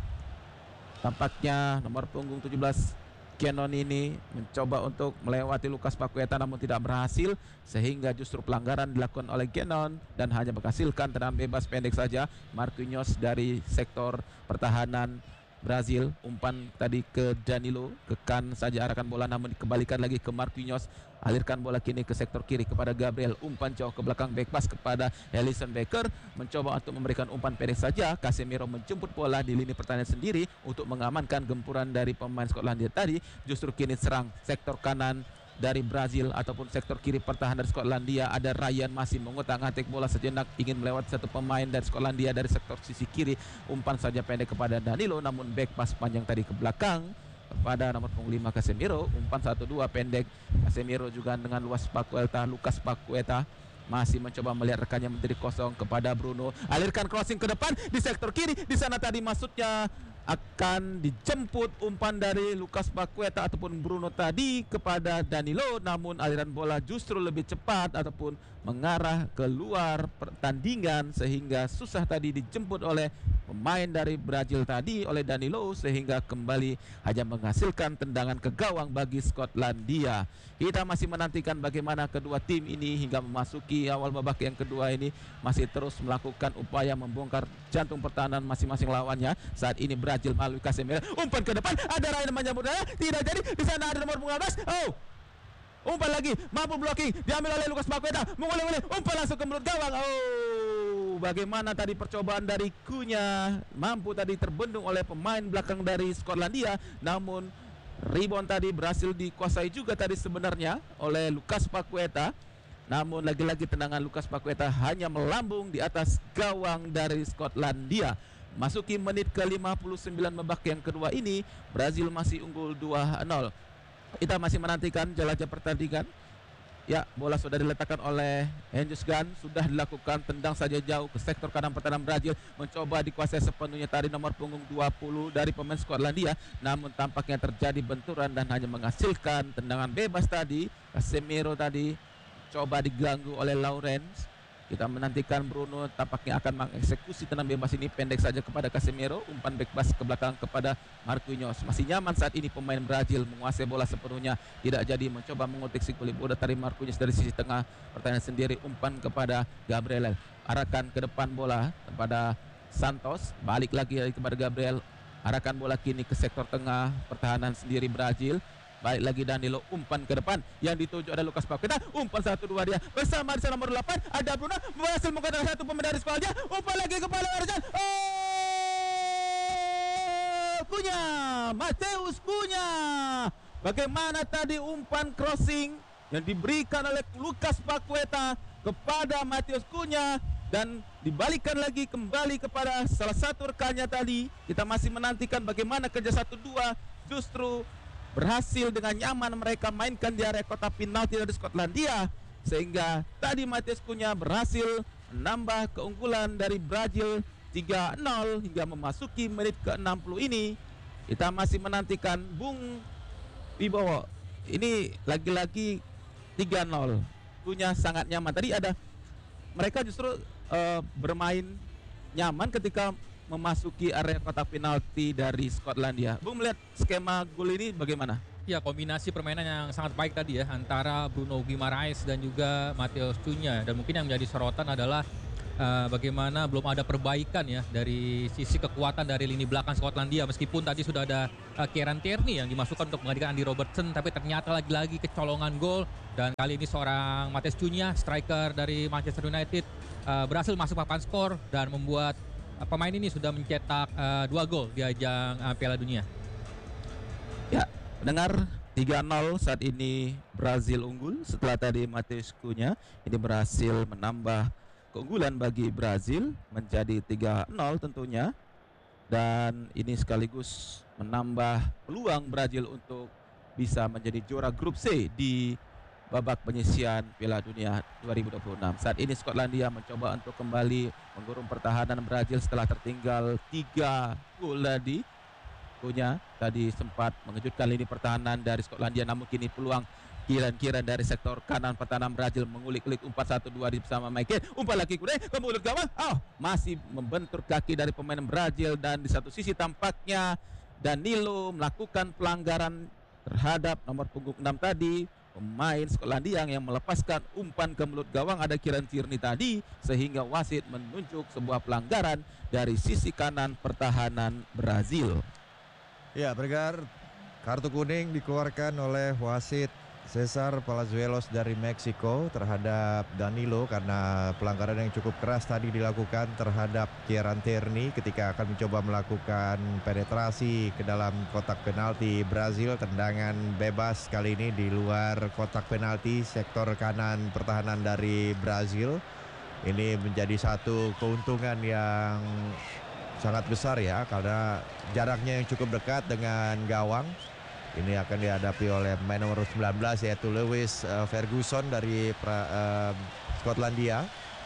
Tampaknya nomor punggung tujuh belas Genon ini mencoba untuk melewati Lucas Paqueta namun tidak berhasil, sehingga justru pelanggaran dilakukan oleh Genon dan hanya menghasilkan tendangan bebas pendek saja. Marquinhos dari sektor pertahanan Brazil, umpan tadi ke Danilo, ke kan saja arahkan bola namun dikembalikan lagi ke Marquinhos. Alirkan bola kini ke sektor kiri kepada Gabriel, umpan jauh ke belakang, back pass kepada Alisson Becker, mencoba untuk memberikan umpan pendek saja. Casemiro menjemput bola di lini pertahanan sendiri untuk mengamankan gempuran dari pemain Skotlandia tadi. Justru kini serang sektor kanan dari Brazil ataupun sektor kiri pertahanan dari Skotlandia. Ada Ryan masih mengutak-atik bola sejenak, ingin melewati satu pemain dari Skotlandia dari sektor sisi kiri. Umpan saja pendek kepada Danilo, namun back pass panjang tadi ke belakang kepada nomor punggung lima Casemiro. Umpan satu dua pendek. Casemiro juga dengan luas Paqueta, Lucas Paqueta masih mencoba melihat rekannya menjadi kosong kepada Bruno. Alirkan crossing ke depan di sektor kiri. Di sana tadi maksudnya akan dijemput umpan dari Lucas Paqueta ataupun Bruno tadi kepada Danilo, namun aliran bola justru lebih cepat ataupun mengarah keluar pertandingan sehingga susah tadi dijemput oleh pemain dari Brazil tadi oleh Danilo, sehingga kembali hanya menghasilkan tendangan ke gawang bagi Skotlandia. Kita masih menantikan bagaimana kedua tim ini hingga memasuki awal babak yang kedua ini masih terus melakukan upaya membongkar jantung pertahanan masing-masing lawannya. Saat ini Brazil melalui Casemiro, umpan ke depan, ada Ryan menyambut bola, tidak jadi. Di sana ada nomor lima belas. Oh, umpan lagi, mampu blocking, diambil oleh Lucas Paqueta, mengoleh-oleh, umpan langsung ke mulut gawang. Oh, bagaimana tadi percobaan dari Cunha, mampu tadi terbendung oleh pemain belakang dari Skotlandia, namun rebound tadi berhasil dikuasai juga tadi sebenarnya oleh Lucas Paqueta. Namun lagi-lagi tendangan Lucas Paqueta hanya melambung di atas gawang dari Skotlandia. Masuki menit ke lima puluh sembilan babak yang kedua ini, Brazil masih unggul dua nol. Kita masih menantikan jelajah pertandingan. Ya, bola sudah diletakkan oleh Angus Gunn, sudah dilakukan tendang saja jauh ke sektor kanan pertahanan Brazil, mencoba dikuasai sepenuhnya tadi nomor punggung dua puluh dari pemain Skotlandia, namun tampaknya terjadi benturan dan hanya menghasilkan tendangan bebas tadi. Casemiro tadi coba diganggu oleh Lawrence. Kita menantikan Bruno tampaknya akan mengeksekusi tendangan bebas ini, pendek saja kepada Casemiro, umpan back pass ke belakang kepada Marquinhos. Masih nyaman saat ini pemain Brazil menguasai bola sepenuhnya, tidak jadi mencoba mengutik si kulit bola dari Marquinhos dari sisi tengah pertahanan sendiri, umpan kepada Gabriel, arahkan ke depan bola kepada Santos, balik lagi kepada Gabriel, arahkan bola kini ke sektor tengah pertahanan sendiri Brazil. Baik lagi Danilo, umpan ke depan yang dituju ada Lucas Paqueta, umpan satu dua dia bersama di nomor delapan ada Bruno, berhasil menggunakan satu pemain dari Skotlandia, umpan lagi kepada Arjan. Oh, Cunha, Mateus Cunha. Bagaimana tadi umpan crossing yang diberikan oleh Lucas Paqueta, kepada Matheus Cunha dan dibalikkan lagi kembali kepada salah satu rekannya tadi. Kita masih menantikan bagaimana kerja satu dua justru berhasil dengan nyaman mereka mainkan di area kotak penalti dari Skotlandia, sehingga tadi Matheus Cunha berhasil menambah keunggulan dari Brazil tiga nol hingga memasuki menit ke enam puluh ini. Kita masih menantikan Bung Wibowo. Ini lagi-lagi tiga nol. Cunha sangat nyaman. Tadi ada mereka justru uh, bermain nyaman ketika memasuki area kotak penalti dari Skotlandia. Bung melihat skema gol ini bagaimana? Ya, kombinasi permainan yang sangat baik tadi ya antara Bruno Guimaraes dan juga Matheus Cunha. Dan mungkin yang menjadi sorotan adalah uh, bagaimana belum ada perbaikan ya dari sisi kekuatan dari lini belakang Skotlandia. Meskipun tadi sudah ada uh, Kieran Tierney yang dimasukkan untuk menggantikan Andy Robertson, tapi ternyata lagi-lagi kecolongan gol. Dan kali ini seorang Matheus Cunha, striker dari Manchester United, uh, berhasil masuk papan skor dan membuat uh, pemain ini sudah mencetak uh, dua gol di ajang uh, Piala Dunia. Ya, mendengar tiga nol saat ini Brazil unggul setelah tadi Matheus Cunha ini berhasil menambah keunggulan bagi Brazil menjadi tiga nol tentunya, dan ini sekaligus menambah peluang Brazil untuk bisa menjadi juara grup C di babak penyisian Piala Dunia dua ribu dua puluh enam. Saat ini Skotlandia mencoba untuk kembali menggurung pertahanan Brazil setelah tertinggal tiga gol tadi. Cunha tadi sempat mengejutkan lini pertahanan dari Skotlandia, namun kini peluang Kieran-Kieran dari sektor kanan pertahanan Brazil mengulik-ulik umpan satu dua bersama Michael. Umpan lagi kuda ke mulut gawang. Oh, masih membentur kaki dari pemain Brazil, dan di satu sisi tampaknya Danilo melakukan pelanggaran terhadap nomor punggung enam tadi, pemain Skotlandia yang melepaskan umpan ke mulut gawang ada Kieran Tierney tadi, sehingga wasit menunjuk sebuah pelanggaran dari sisi kanan pertahanan Brazil. Ya, Bergar, kartu kuning dikeluarkan oleh wasit Cesar Palazuelos dari Meksiko terhadap Danilo karena pelanggaran yang cukup keras tadi dilakukan terhadap Kieran Tierney ketika akan mencoba melakukan penetrasi ke dalam kotak penalti Brazil. Tendangan bebas kali ini di luar kotak penalti sektor kanan pertahanan dari Brazil. Ini menjadi satu keuntungan yang sangat besar ya, karena jaraknya yang cukup dekat dengan gawang. Ini akan dihadapi oleh pemain nomor sembilan belas yaitu Lewis uh, Ferguson dari pra, uh, Skotlandia.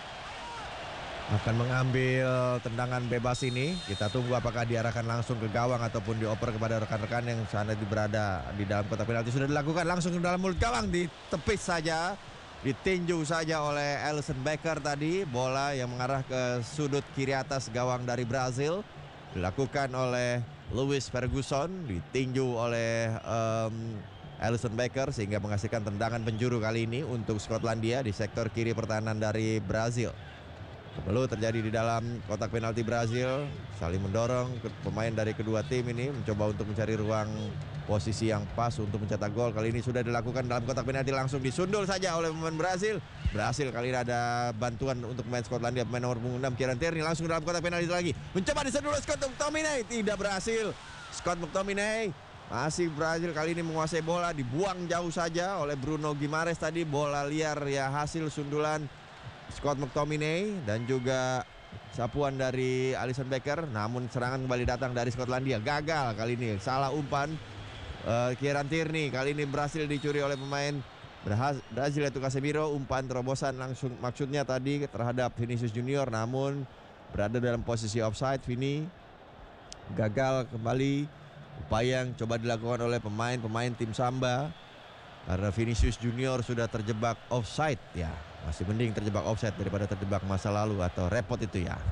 Akan mengambil tendangan bebas ini. Kita tunggu apakah diarahkan langsung ke gawang ataupun dioper kepada rekan-rekan yang sana berada di dalam kotak penalti. Sudah dilakukan langsung ke dalam mulut gawang, ditepis saja, ditinju saja oleh Alisson Becker tadi. Bola yang mengarah ke sudut kiri atas gawang dari Brazil dilakukan oleh Lewis Ferguson, ditinju oleh um, Alisson Becker sehingga menghasilkan tendangan penjuru kali ini untuk Skotlandia di sektor kiri pertahanan dari Brazil. Kebelu terjadi di dalam kotak penalti Brazil, saling mendorong pemain dari kedua tim ini mencoba untuk mencari ruang posisi yang pas untuk mencetak gol. Kali ini sudah dilakukan dalam kotak penalti, langsung disundul saja oleh pemain Brazil. Berhasil kali ini ada bantuan untuk pemain Skotlandia, pemain nomor punggung enam Kieran Tierney langsung dalam kotak penalti lagi. Mencoba disundul Scott McTominay, tidak berhasil. Scott McTominay masih Brazil kali ini menguasai bola, dibuang jauh saja oleh Bruno Guimaraes tadi. Bola liar ya, hasil sundulan Scott McTominay dan juga sapuan dari Alisson Becker. Namun serangan kembali datang dari Skotlandia, gagal kali ini, salah umpan. Uh, Kieran Tierney kali ini berhasil dicuri oleh pemain Brazil yaitu Casemiro. Umpan terobosan langsung maksudnya tadi terhadap Vinicius Junior, namun berada dalam posisi offside. Vini gagal kembali upaya yang coba dilakukan oleh pemain-pemain tim Samba karena Vinicius Junior sudah terjebak offside. Ya, masih mending terjebak offside daripada terjebak masa lalu atau repot itu ya.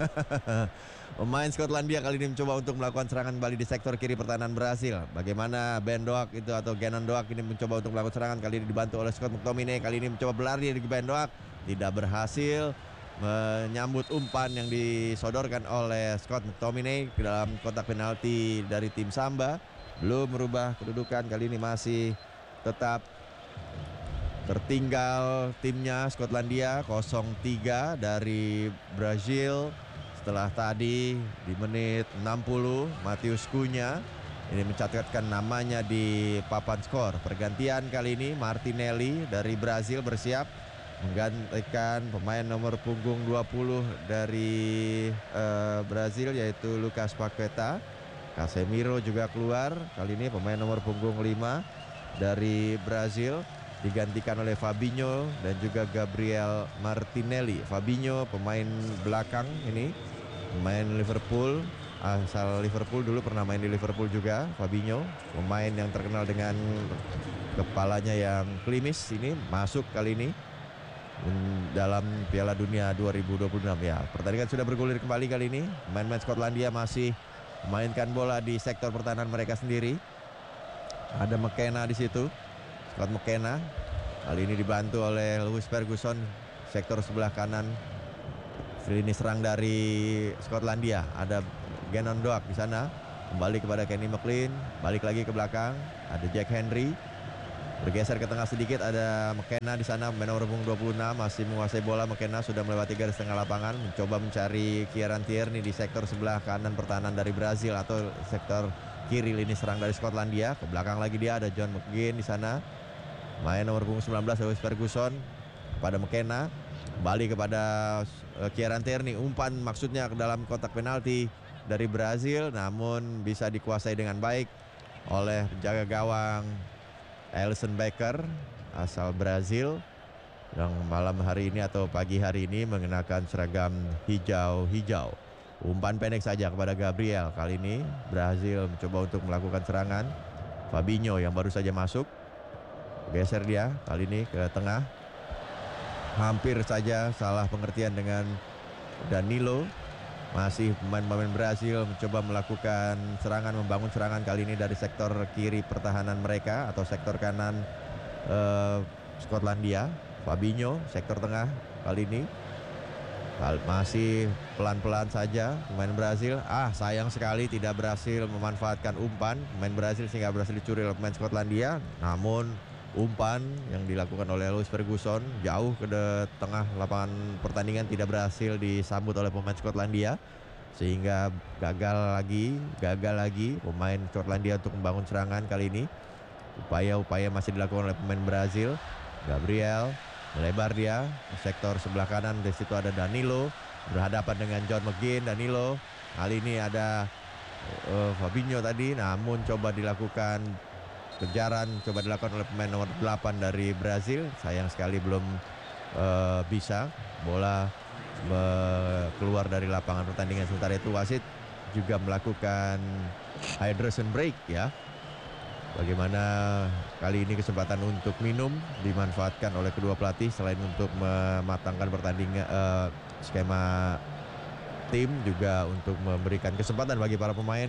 Pemain Skotlandia kali ini mencoba untuk melakukan serangan kembali di sektor kiri pertahanan Brazil. Bagaimana Ben Doak itu atau Gannon Doak ini mencoba untuk melakukan serangan, kali ini dibantu oleh Scott McTominay. Kali ini mencoba berlari dari Ben Doak, tidak berhasil menyambut umpan yang disodorkan oleh Scott McTominay ke dalam kotak penalti dari tim Samba. Belum merubah kedudukan, kali ini masih tetap tertinggal timnya Skotlandia nol tiga dari Brazil. Setelah tadi di menit enam puluh Matheus Cunha ini mencatatkan namanya di papan skor. Pergantian kali ini Martinelli dari Brazil bersiap menggantikan pemain nomor punggung dua puluh dari uh, Brazil yaitu Lucas Paqueta. Casemiro juga keluar. Kali ini pemain nomor punggung lima dari Brazil digantikan oleh Fabinho dan juga Gabriel Martinelli. Fabinho pemain belakang ini, pemain Liverpool, asal Liverpool, dulu pernah main di Liverpool juga. Fabinho pemain yang terkenal dengan kepalanya yang klimis, ini masuk kali ini dalam Piala Dunia dua ribu dua puluh enam ya. Pertandingan sudah bergulir kembali kali ini. Pemain-pemain Skotlandia masih memainkan bola di sektor pertahanan mereka sendiri. Ada McKenna di situ. Scott McKenna kali ini dibantu oleh Lewis Ferguson sektor sebelah kanan. Lini serang dari Skotlandia ada Gannon Doak di sana, kembali kepada Kenny McLean, balik lagi ke belakang ada Jack Henry, bergeser ke tengah sedikit ada McKenna di sana, pemain nomor dua puluh enam masih menguasai bola. McKenna sudah melewati garis tengah lapangan, mencoba mencari Kieran Tierney di sektor sebelah kanan pertahanan dari Brazil atau sektor kiri lini serang dari Skotlandia. Ke belakang lagi dia ada John McGinn di sana. Main nomor punggung sembilan belas Lewis Ferguson pada McKenna, kembali kepada uh, Kieran Tierney, umpan maksudnya ke dalam kotak penalti dari Brazil, namun bisa dikuasai dengan baik oleh penjaga gawang Alisson Becker asal Brazil yang malam hari ini atau pagi hari ini mengenakan seragam hijau-hijau. Umpan pendek saja kepada Gabriel. Kali ini Brazil mencoba untuk melakukan serangan. Fabinho yang baru saja masuk, geser dia kali ini ke tengah. Hampir saja salah pengertian dengan Danilo. Masih pemain-pemain Brazil mencoba melakukan serangan, membangun serangan kali ini dari sektor kiri pertahanan mereka atau sektor kanan uh, Skotlandia. Fabinho sektor tengah kali ini masih pelan-pelan saja pemain Brazil. Ah, sayang sekali tidak berhasil memanfaatkan umpan pemain Brazil sehingga berhasil dicuri oleh pemain Skotlandia. Namun umpan yang dilakukan oleh Lewis Ferguson jauh ke tengah lapangan pertandingan tidak berhasil disambut oleh pemain Skotlandia, sehingga gagal lagi, gagal lagi pemain Skotlandia untuk membangun serangan kali ini. Upaya-upaya masih dilakukan oleh pemain Brazil. Gabriel melebar dia ke sektor sebelah kanan, di situ ada Danilo berhadapan dengan John McGinn. Danilo kali ini ada uh, Fabinho tadi, namun coba dilakukan kejaran, coba dilakukan oleh pemain nomor delapan dari Brazil. Sayang sekali belum uh, bisa bola uh, keluar dari lapangan pertandingan. Sementara itu wasit juga melakukan hydration break ya. Bagaimana kali ini kesempatan untuk minum dimanfaatkan oleh kedua pelatih selain untuk mematangkan pertandingan uh, skema tim, juga untuk memberikan kesempatan bagi para pemain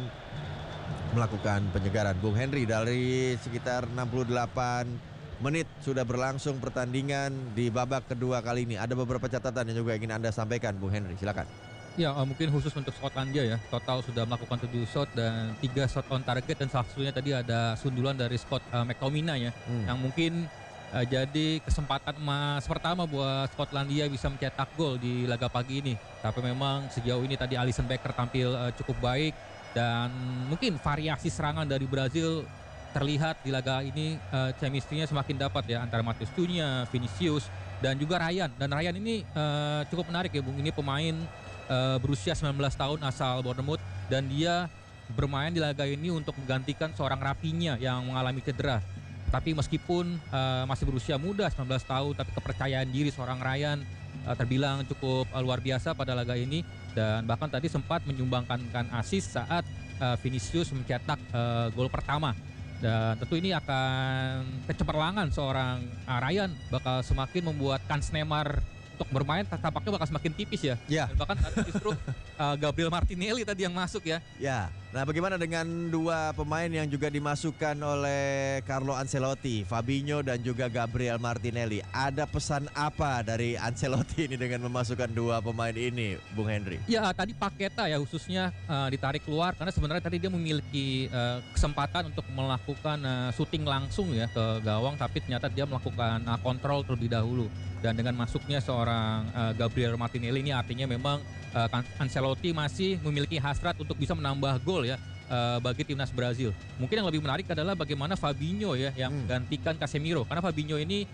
melakukan penyegaran. Bung Henry, dari sekitar enam puluh delapan menit sudah berlangsung pertandingan di babak kedua kali ini. Ada beberapa catatan yang juga ingin Anda sampaikan, Bung Henry, silakan. Ya, mungkin khusus untuk Skotlandia ya, total sudah melakukan tujuh shot dan tiga shot on target, dan salah satunya tadi ada sundulan dari Scott uh, McTominay ya, hmm. yang mungkin uh, jadi kesempatan emas pertama buat Skotlandia bisa mencetak gol di laga pagi ini. Tapi memang sejauh ini tadi Alisson Becker tampil uh, cukup baik, dan mungkin variasi serangan dari Brazil terlihat di laga ini, uh, chemistry-nya semakin dapat ya antara Matheus Cunha, Vinicius, dan juga Ryan. Dan Ryan ini uh, cukup menarik ya Bung, ini pemain Uh, berusia sembilan belas tahun asal Bournemouth, dan dia bermain di laga ini untuk menggantikan seorang Rafinha yang mengalami cedera. Tapi meskipun uh, masih berusia muda sembilan belas tahun, tapi kepercayaan diri seorang Ryan uh, terbilang cukup uh, luar biasa pada laga ini, dan bahkan tadi sempat menyumbangkan assist saat uh, Vinicius mencetak uh, gol pertama. Dan tentu ini akan kecemerlangan seorang uh, Ryan bakal semakin membuat kans Neymar untuk bermain tampaknya bakal semakin tipis ya. Ya. Dan bahkan justru uh, Gabriel Martinelli tadi yang masuk ya. Ya. Nah, bagaimana dengan dua pemain yang juga dimasukkan oleh Carlo Ancelotti, Fabinho dan juga Gabriel Martinelli? Ada pesan apa dari Ancelotti ini dengan memasukkan dua pemain ini, Bung Henry? Ya, tadi Paqueta ya khususnya uh, ditarik keluar karena sebenarnya tadi dia memiliki uh, kesempatan untuk melakukan uh, syuting langsung ya ke gawang, tapi ternyata dia melakukan uh, kontrol terlebih dahulu. Dan dengan masuknya seorang uh, Gabriel Martinelli ini artinya memang uh, Ancelotti masih memiliki hasrat untuk bisa menambah gol ya uh, bagi timnas Brazil. Mungkin yang lebih menarik adalah bagaimana Fabinho ya yang menggantikan hmm. Casemiro, karena Fabinho ini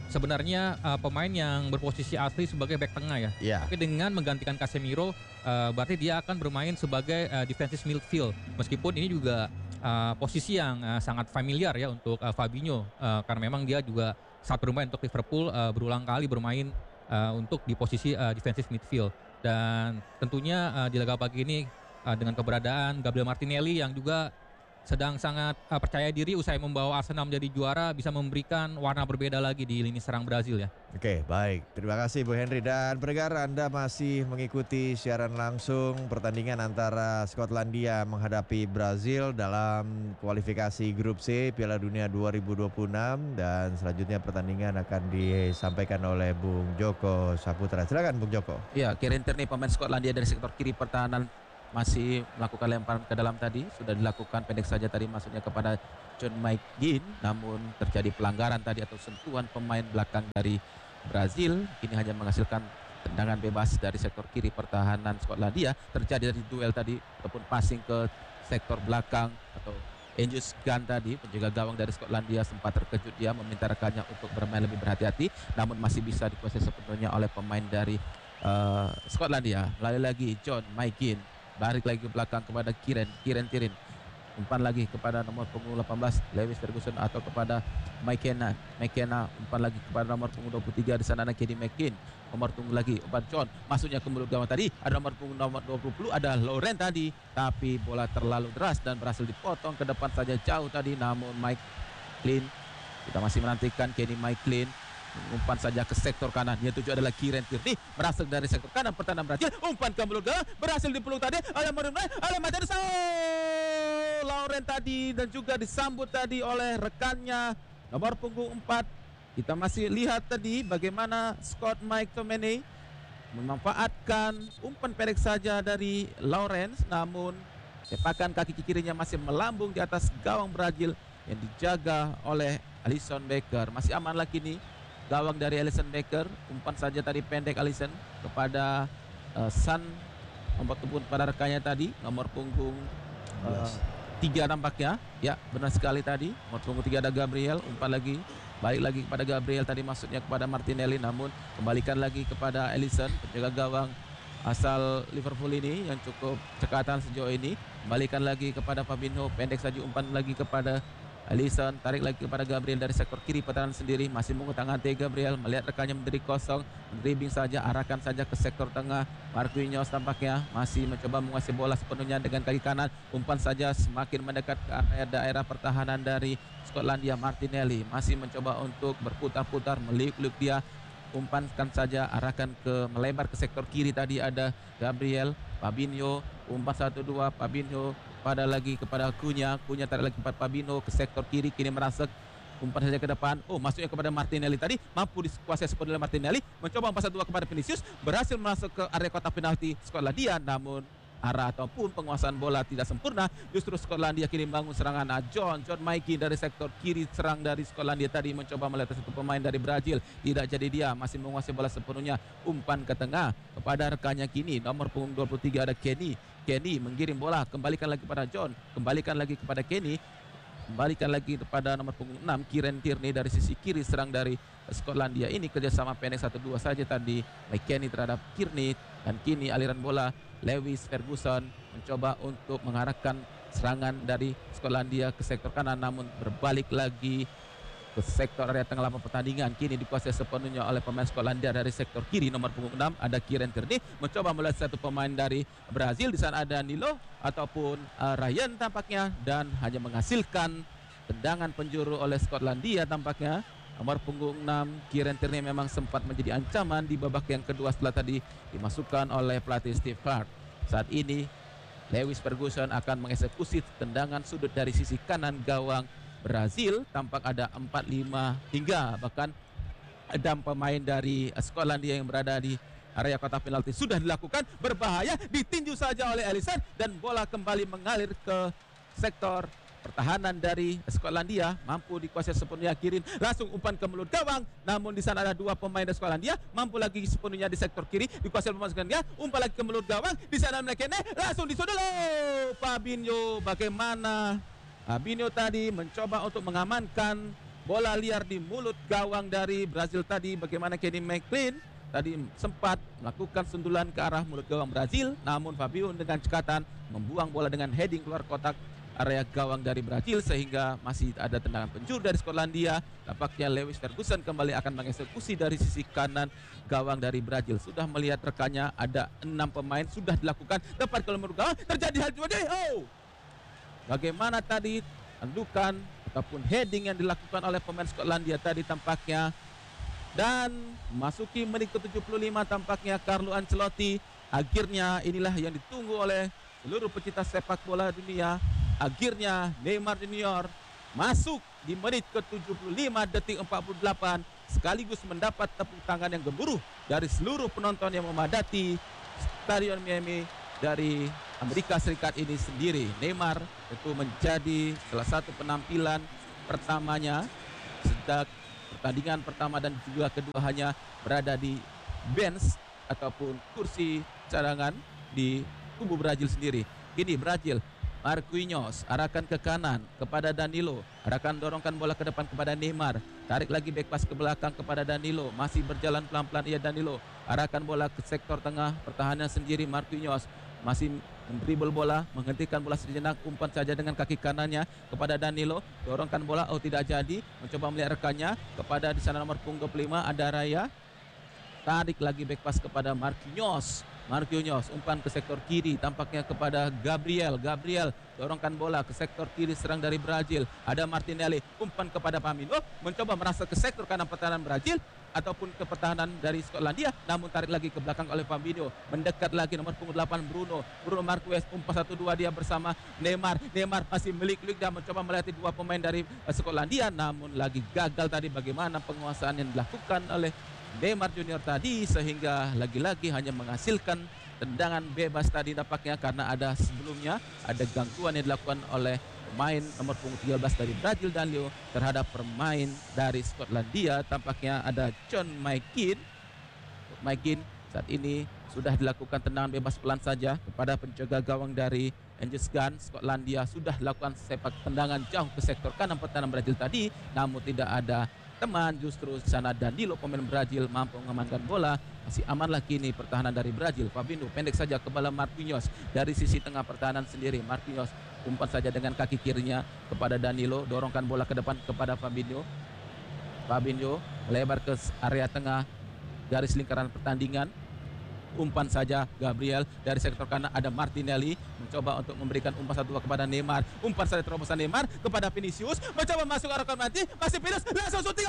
sebenarnya uh, pemain yang berposisi asli sebagai back tengah ya. Yeah. Tapi dengan menggantikan Casemiro, uh, berarti dia akan bermain sebagai uh, defensive midfield. Meskipun ini juga uh, posisi yang uh, sangat familiar ya untuk uh, Fabinho, uh, karena memang dia juga saat bermain untuk Liverpool uh, berulang kali bermain uh, untuk di posisi uh, defensive midfield. Dan tentunya uh, di laga pagi ini uh, dengan keberadaan Gabriel Martinelli yang juga sedang sangat uh, percaya diri usai membawa Arsenal menjadi juara, bisa memberikan warna berbeda lagi di lini serang Brazil ya. Oke, baik. Terima kasih Bu Henry. Dan pendengar, Anda masih mengikuti siaran langsung pertandingan antara Skotlandia menghadapi Brazil dalam kualifikasi grup C Piala Dunia dua ribu dua puluh enam, dan selanjutnya pertandingan akan disampaikan oleh Bung Joko Saputra. Silakan Bung Joko. Ya, Kieran Tierney pemain Skotlandia dari sektor kiri pertahanan masih melakukan lemparan ke dalam tadi, sudah dilakukan pendek saja tadi maksudnya kepada John McGinn, namun terjadi pelanggaran tadi atau sentuhan pemain belakang dari Brazil. Ini hanya menghasilkan tendangan bebas dari sektor kiri pertahanan Skotlandia. Terjadi dari duel tadi ataupun passing ke sektor belakang atau Angus Gunn tadi, penjaga gawang dari Skotlandia, sempat terkejut, dia meminta rekannya untuk bermain lebih berhati-hati, namun masih bisa dikuasai sepenuhnya oleh pemain dari uh, Skotlandia. Lalu lagi John McGinn, balik lagi ke belakang kepada Kieran Kieran Tierney, umpan lagi kepada nomor punggung delapan belas Lewis Ferguson atau kepada McKenna McKenna umpan lagi kepada nomor punggung dua puluh tiga, di sana ada Kenny McKinn, nomor tunggu lagi umpan John, masuknya ke mulut gawang tadi, ada nomor punggung nomor dua puluh, ada Lauren tadi, tapi bola terlalu deras dan berhasil dipotong ke depan saja jauh tadi, namun Mike Clean, kita masih menantikan Kenny Mike Clean, umpan saja ke sektor kanan, yang tujuh adalah Kieran Tierney, berasal dari sektor kanan pertahanan Brazil, umpan ke mulut gawang, berhasil dipeluk tadi oleh Marinho, oleh Matheus Lauren tadi, dan juga disambut tadi oleh rekannya nomor punggung empat. Kita masih lihat tadi bagaimana Scott McTominay memanfaatkan umpan pendek saja dari Lawrence, namun sepakan kaki kirinya masih melambung di atas gawang Brazil yang dijaga oleh Alisson Becker. Masih aman lagi nih gawang dari Alisson Becker, umpan saja tadi pendek Alisson kepada uh, San, nomor punggung pada rekannya tadi, nomor punggung uh, tiga nampaknya, ya benar sekali tadi, nomor punggung tiga ada Gabriel, umpan lagi, balik lagi kepada Gabriel tadi, maksudnya kepada Martinelli, namun kembalikan lagi kepada Alisson, penjaga gawang asal Liverpool ini yang cukup cekatan sejauh ini, kembalikan lagi kepada Fabinho, pendek saja umpan lagi kepada Alisson, tarik lagi kepada Gabriel dari sektor kiri pertahanan sendiri, masih mengutang-antai Gabriel, melihat rekannya menjadi kosong, dribbling saja, arahkan saja ke sektor tengah. Marquinhos tampaknya masih mencoba menguasai bola sepenuhnya dengan kaki kanan, umpan saja semakin mendekat ke area daerah pertahanan dari Skotlandia. Martinelli masih mencoba untuk berputar-putar, meliuk-liuk dia, umpankan saja, arahkan ke melebar ke sektor kiri tadi ada Gabriel, Fabinho, umpan satu dua, Fabinho pada lagi kepada Cunha, Cunha tarik lagi kepada Fabinho ke sektor kiri, kini merasuk, umpan saja ke depan, oh masuknya kepada Martinelli tadi, mampu dikuasai sepenuhnya Martinelli, mencoba umpan satu dua kepada Vinicius, berhasil masuk ke area kotak penalti Skotlandia, namun arah ataupun penguasaan bola tidak sempurna. Justru Skotlandia kini membangun serangan. Nah, John John Mikey dari sektor kiri serang dari Skotlandia tadi mencoba melihat satu pemain dari Brazil, tidak jadi dia, masih menguasai bola sepenuhnya, umpan ke tengah kepada rekannya kini nomor punggung dua puluh tiga ada Kenny. Kenny mengirim bola, kembalikan lagi kepada John, kembalikan lagi kepada Kenny, kembalikan lagi kepada nomor punggung enam Kieran Tierney dari sisi kiri serang dari Skotlandia. Ini kerjasama pendek satu dua saja tadi McKennie terhadap Tierney, dan kini aliran bola Lewis Ferguson mencoba untuk mengarahkan serangan dari Skotlandia ke sektor kanan, namun berbalik lagi ke sektor area tengah lapangan pertandingan. Kini dikuasai sepenuhnya oleh pemain Skotlandia dari sektor kiri, nomor punggung enam ada Kieran Tierney, mencoba melihat satu pemain dari Brazil, di sana ada Nilo ataupun uh, Ryan tampaknya, dan hanya menghasilkan tendangan penjuru oleh Skotlandia tampaknya. Nomor punggung enam Kieran Tierney memang sempat menjadi ancaman di babak yang kedua setelah tadi dimasukkan oleh pelatih Steve Hart. Saat ini Lewis Ferguson akan mengeksekusi tendangan sudut dari sisi kanan gawang Brazil. Tampak ada empat lima hingga bahkan enam pemain dari Skotlandia yang berada di area kotak penalti sudah dilakukan, berbahaya, ditinju saja oleh Alisson, dan bola kembali mengalir ke sektor pertahanan dari Skotlandia, mampu dikuasai sepenuhnya Kirin, langsung umpan ke mulut gawang, namun di sana ada dua pemain dari Skotlandia, mampu lagi sepenuhnya di sektor kiri, dikuasai pemain Skotlandia, umpan lagi ke mulut gawang, di sana McKennie, langsung disodol, Fabinho, bagaimana Fabinho tadi mencoba untuk mengamankan bola liar di mulut gawang dari Brazil tadi. Bagaimana Kenny McLean tadi sempat melakukan sundulan ke arah mulut gawang Brazil, namun Fabio dengan cekatan membuang bola dengan heading keluar kotak area gawang dari Brazil, sehingga masih ada tendangan penjuru dari Skotlandia. Tampaknya Lewis Ferguson kembali akan mengeksekusi dari sisi kanan gawang dari Brazil. Sudah melihat rekannya, ada enam pemain, sudah dilakukan tepat ke luar gawang, terjadi hal seperti oh bagaimana tadi tandukan ataupun heading yang dilakukan oleh pemain Skotlandia tadi tampaknya. Dan masuki menit ke tujuh puluh lima tampaknya Carlo Ancelotti, akhirnya inilah yang ditunggu oleh seluruh pecinta sepak bola dunia. Akhirnya Neymar Junior masuk di menit ke tujuh puluh lima detik empat puluh delapan, sekaligus mendapat tepuk tangan yang gemuruh dari seluruh penonton yang memadati Stadion Miami dari Amerika Serikat ini sendiri. Neymar itu menjadi salah satu penampilan pertamanya sejak pertandingan pertama dan juga kedua hanya berada di bench ataupun kursi cadangan di kubu Brazil sendiri. Gini Brazil, Marquinhos arahkan ke kanan kepada Danilo, arahkan dorongkan bola ke depan kepada Neymar, tarik lagi back pass ke belakang kepada Danilo, masih berjalan pelan-pelan ia Danilo, arahkan bola ke sektor tengah pertahanan sendiri. Marquinhos masih dribble bola, menghentikan bola sejenak, umpan saja dengan kaki kanannya kepada Danilo, dorongkan bola, oh tidak jadi, mencoba melihat rekannya kepada di sana nomor punggung dua puluh lima ada Raya, tarik lagi back pass kepada Marquinhos. Marquinhos umpan ke sektor kiri, tampaknya kepada Gabriel. Gabriel dorongkan bola ke sektor kiri serang dari Brazil. Ada Martinelli, umpan kepada Firmino, mencoba merasa ke sektor kanan pertahanan Brazil ataupun ke pertahanan dari Skotlandia, namun tarik lagi ke belakang oleh Firmino. Mendekat lagi nomor punggung delapan Bruno. Bruno Marquez umpan satu dua dia bersama Neymar. Neymar masih melik-lik dan mencoba melatih dua pemain dari Skotlandia, namun lagi gagal tadi bagaimana penguasaan yang dilakukan oleh Neymar Junior tadi, sehingga lagi-lagi hanya menghasilkan tendangan bebas tadi nampaknya, karena ada sebelumnya ada gangguan yang dilakukan oleh pemain nomor punggung tiga belas dari Brazil Danilo terhadap pemain dari Skotlandia. Tampaknya ada John McGinn. McGinn saat ini sudah dilakukan tendangan bebas pelan saja kepada penjaga gawang dari Angus Gunn. Skotlandia sudah dilakukan sepak tendangan jauh ke sektor kanan pertahanan Brazil tadi, namun tidak ada teman, justru sana Danilo pemain Brazil mampu mengamankan bola. Masih amanlah kini pertahanan dari Brazil. Fabinho pendek saja ke bola Marquinhos dari sisi tengah pertahanan sendiri. Marquinhos umpan saja dengan kaki kirinya kepada Danilo, dorongkan bola ke depan kepada Fabinho. Fabinho melebar ke area tengah garis lingkaran pertandingan. Umpan saja Gabriel dari sektor kanan, ada Martinelli mencoba untuk memberikan umpan satu dua kepada Neymar. Umpan saja terobosan Neymar kepada Vinicius, mencoba masuk arahkan mati, masih Vinicius langsung syuting.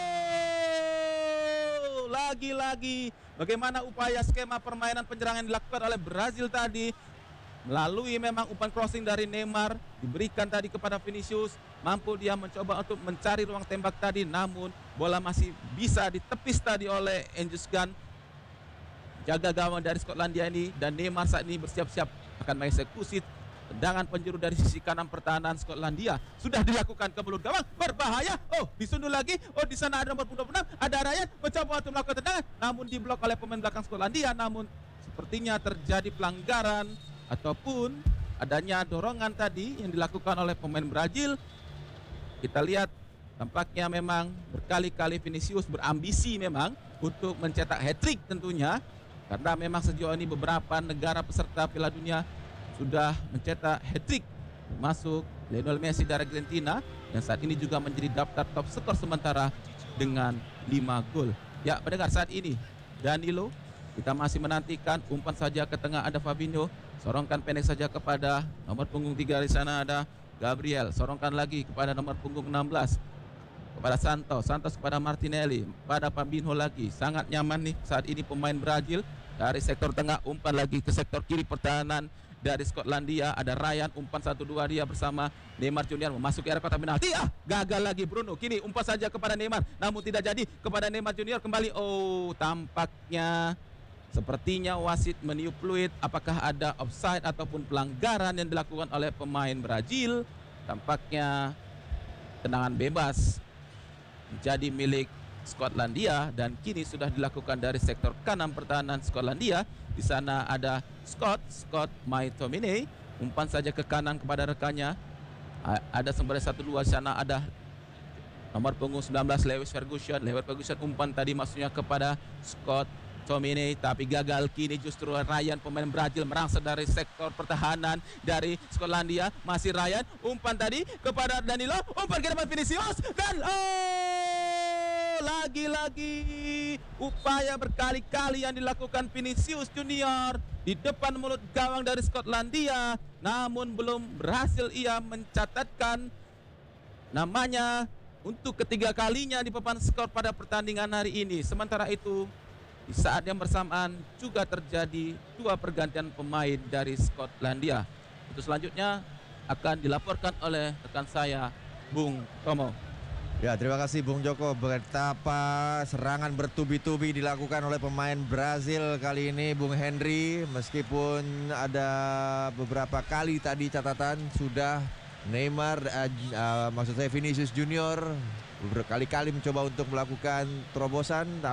Oh! Lagi-lagi bagaimana upaya skema permainan penyerangan yang dilakukan oleh Brazil tadi, melalui memang umpan crossing dari Neymar diberikan tadi kepada Vinicius, mampu dia mencoba untuk mencari ruang tembak tadi, namun bola masih bisa ditepis tadi oleh Angus Gunn, jaga gawang dari Skotlandia ini, dan Neymar saat ini bersiap-siap akan mengeksekusi tendangan penjuru dari sisi kanan pertahanan Skotlandia. Sudah dilakukan ke mulut gawang, berbahaya. Oh, disundul lagi. Oh, di sana ada nomor punggung dua puluh enam, ada Ryan mencoba untuk melakukan tendangan, namun diblok oleh pemain belakang Skotlandia. Namun sepertinya terjadi pelanggaran ataupun adanya dorongan tadi yang dilakukan oleh pemain Brazil. Kita lihat tampaknya memang berkali-kali Vinicius berambisi memang untuk mencetak hat-trick tentunya, karena memang sejauh ini beberapa negara peserta Piala Dunia sudah mencetak hat-trick, termasuk Lionel Messi dari Argentina yang saat ini juga menjadi daftar top skor sementara dengan lima gol. Ya, pendengar, saat ini Danilo, kita masih menantikan umpan saja ke tengah, ada Fabinho, sorongkan pendek saja kepada nomor punggung tiga, di sana ada Gabriel, sorongkan lagi kepada nomor punggung enam belas kepada Santos, Santos kepada Martinelli, pada Fabinho lagi. Sangat nyaman nih saat ini pemain Brazil dari sektor tengah, umpan lagi ke sektor kiri pertahanan dari Skotlandia, ada Ryan, umpan satu dua dia bersama Neymar Junior memasuki area kotak penalti. Ah, gagal lagi Bruno. Kini umpan saja kepada Neymar, namun tidak jadi kepada Neymar Junior kembali. Oh, tampaknya sepertinya wasit meniup fluid. Apakah ada offside ataupun pelanggaran yang dilakukan oleh pemain Brazil? Tampaknya tendangan bebas menjadi milik Skotlandia dan kini sudah dilakukan dari sektor kanan pertahanan Skotlandia. Di sana ada Scott, Scott McTominay, umpan saja ke kanan kepada rekannya. Ada sembari satu dua, di sana ada Nomor punggung sembilan belas Lewis Ferguson. Lewis Ferguson umpan tadi maksudnya kepada Scott McTominay, tapi gagal. Kini justru Ryan, pemain Brazil, merangsek dari sektor pertahanan dari Skotlandia. Masih Ryan, umpan tadi kepada Danilo, umpan ke depan Vinicius, dan oh, lagi-lagi upaya berkali-kali yang dilakukan Vinicius Junior di depan mulut gawang dari Skotlandia, namun belum berhasil ia mencatatkan namanya untuk ketiga kalinya di papan skor pada pertandingan hari ini. Sementara itu, di saat yang bersamaan juga terjadi dua pergantian pemain dari Skotlandia. Itu selanjutnya akan dilaporkan oleh rekan saya, Bung Tomo. Ya, terima kasih Bung Joko. Betapa serangan bertubi-tubi dilakukan oleh pemain Brazil kali ini, Bung Henry. Meskipun ada beberapa kali tadi catatan sudah Neymar, uh, uh, maksud saya Vinicius Junior berkali-kali mencoba untuk melakukan terobosan.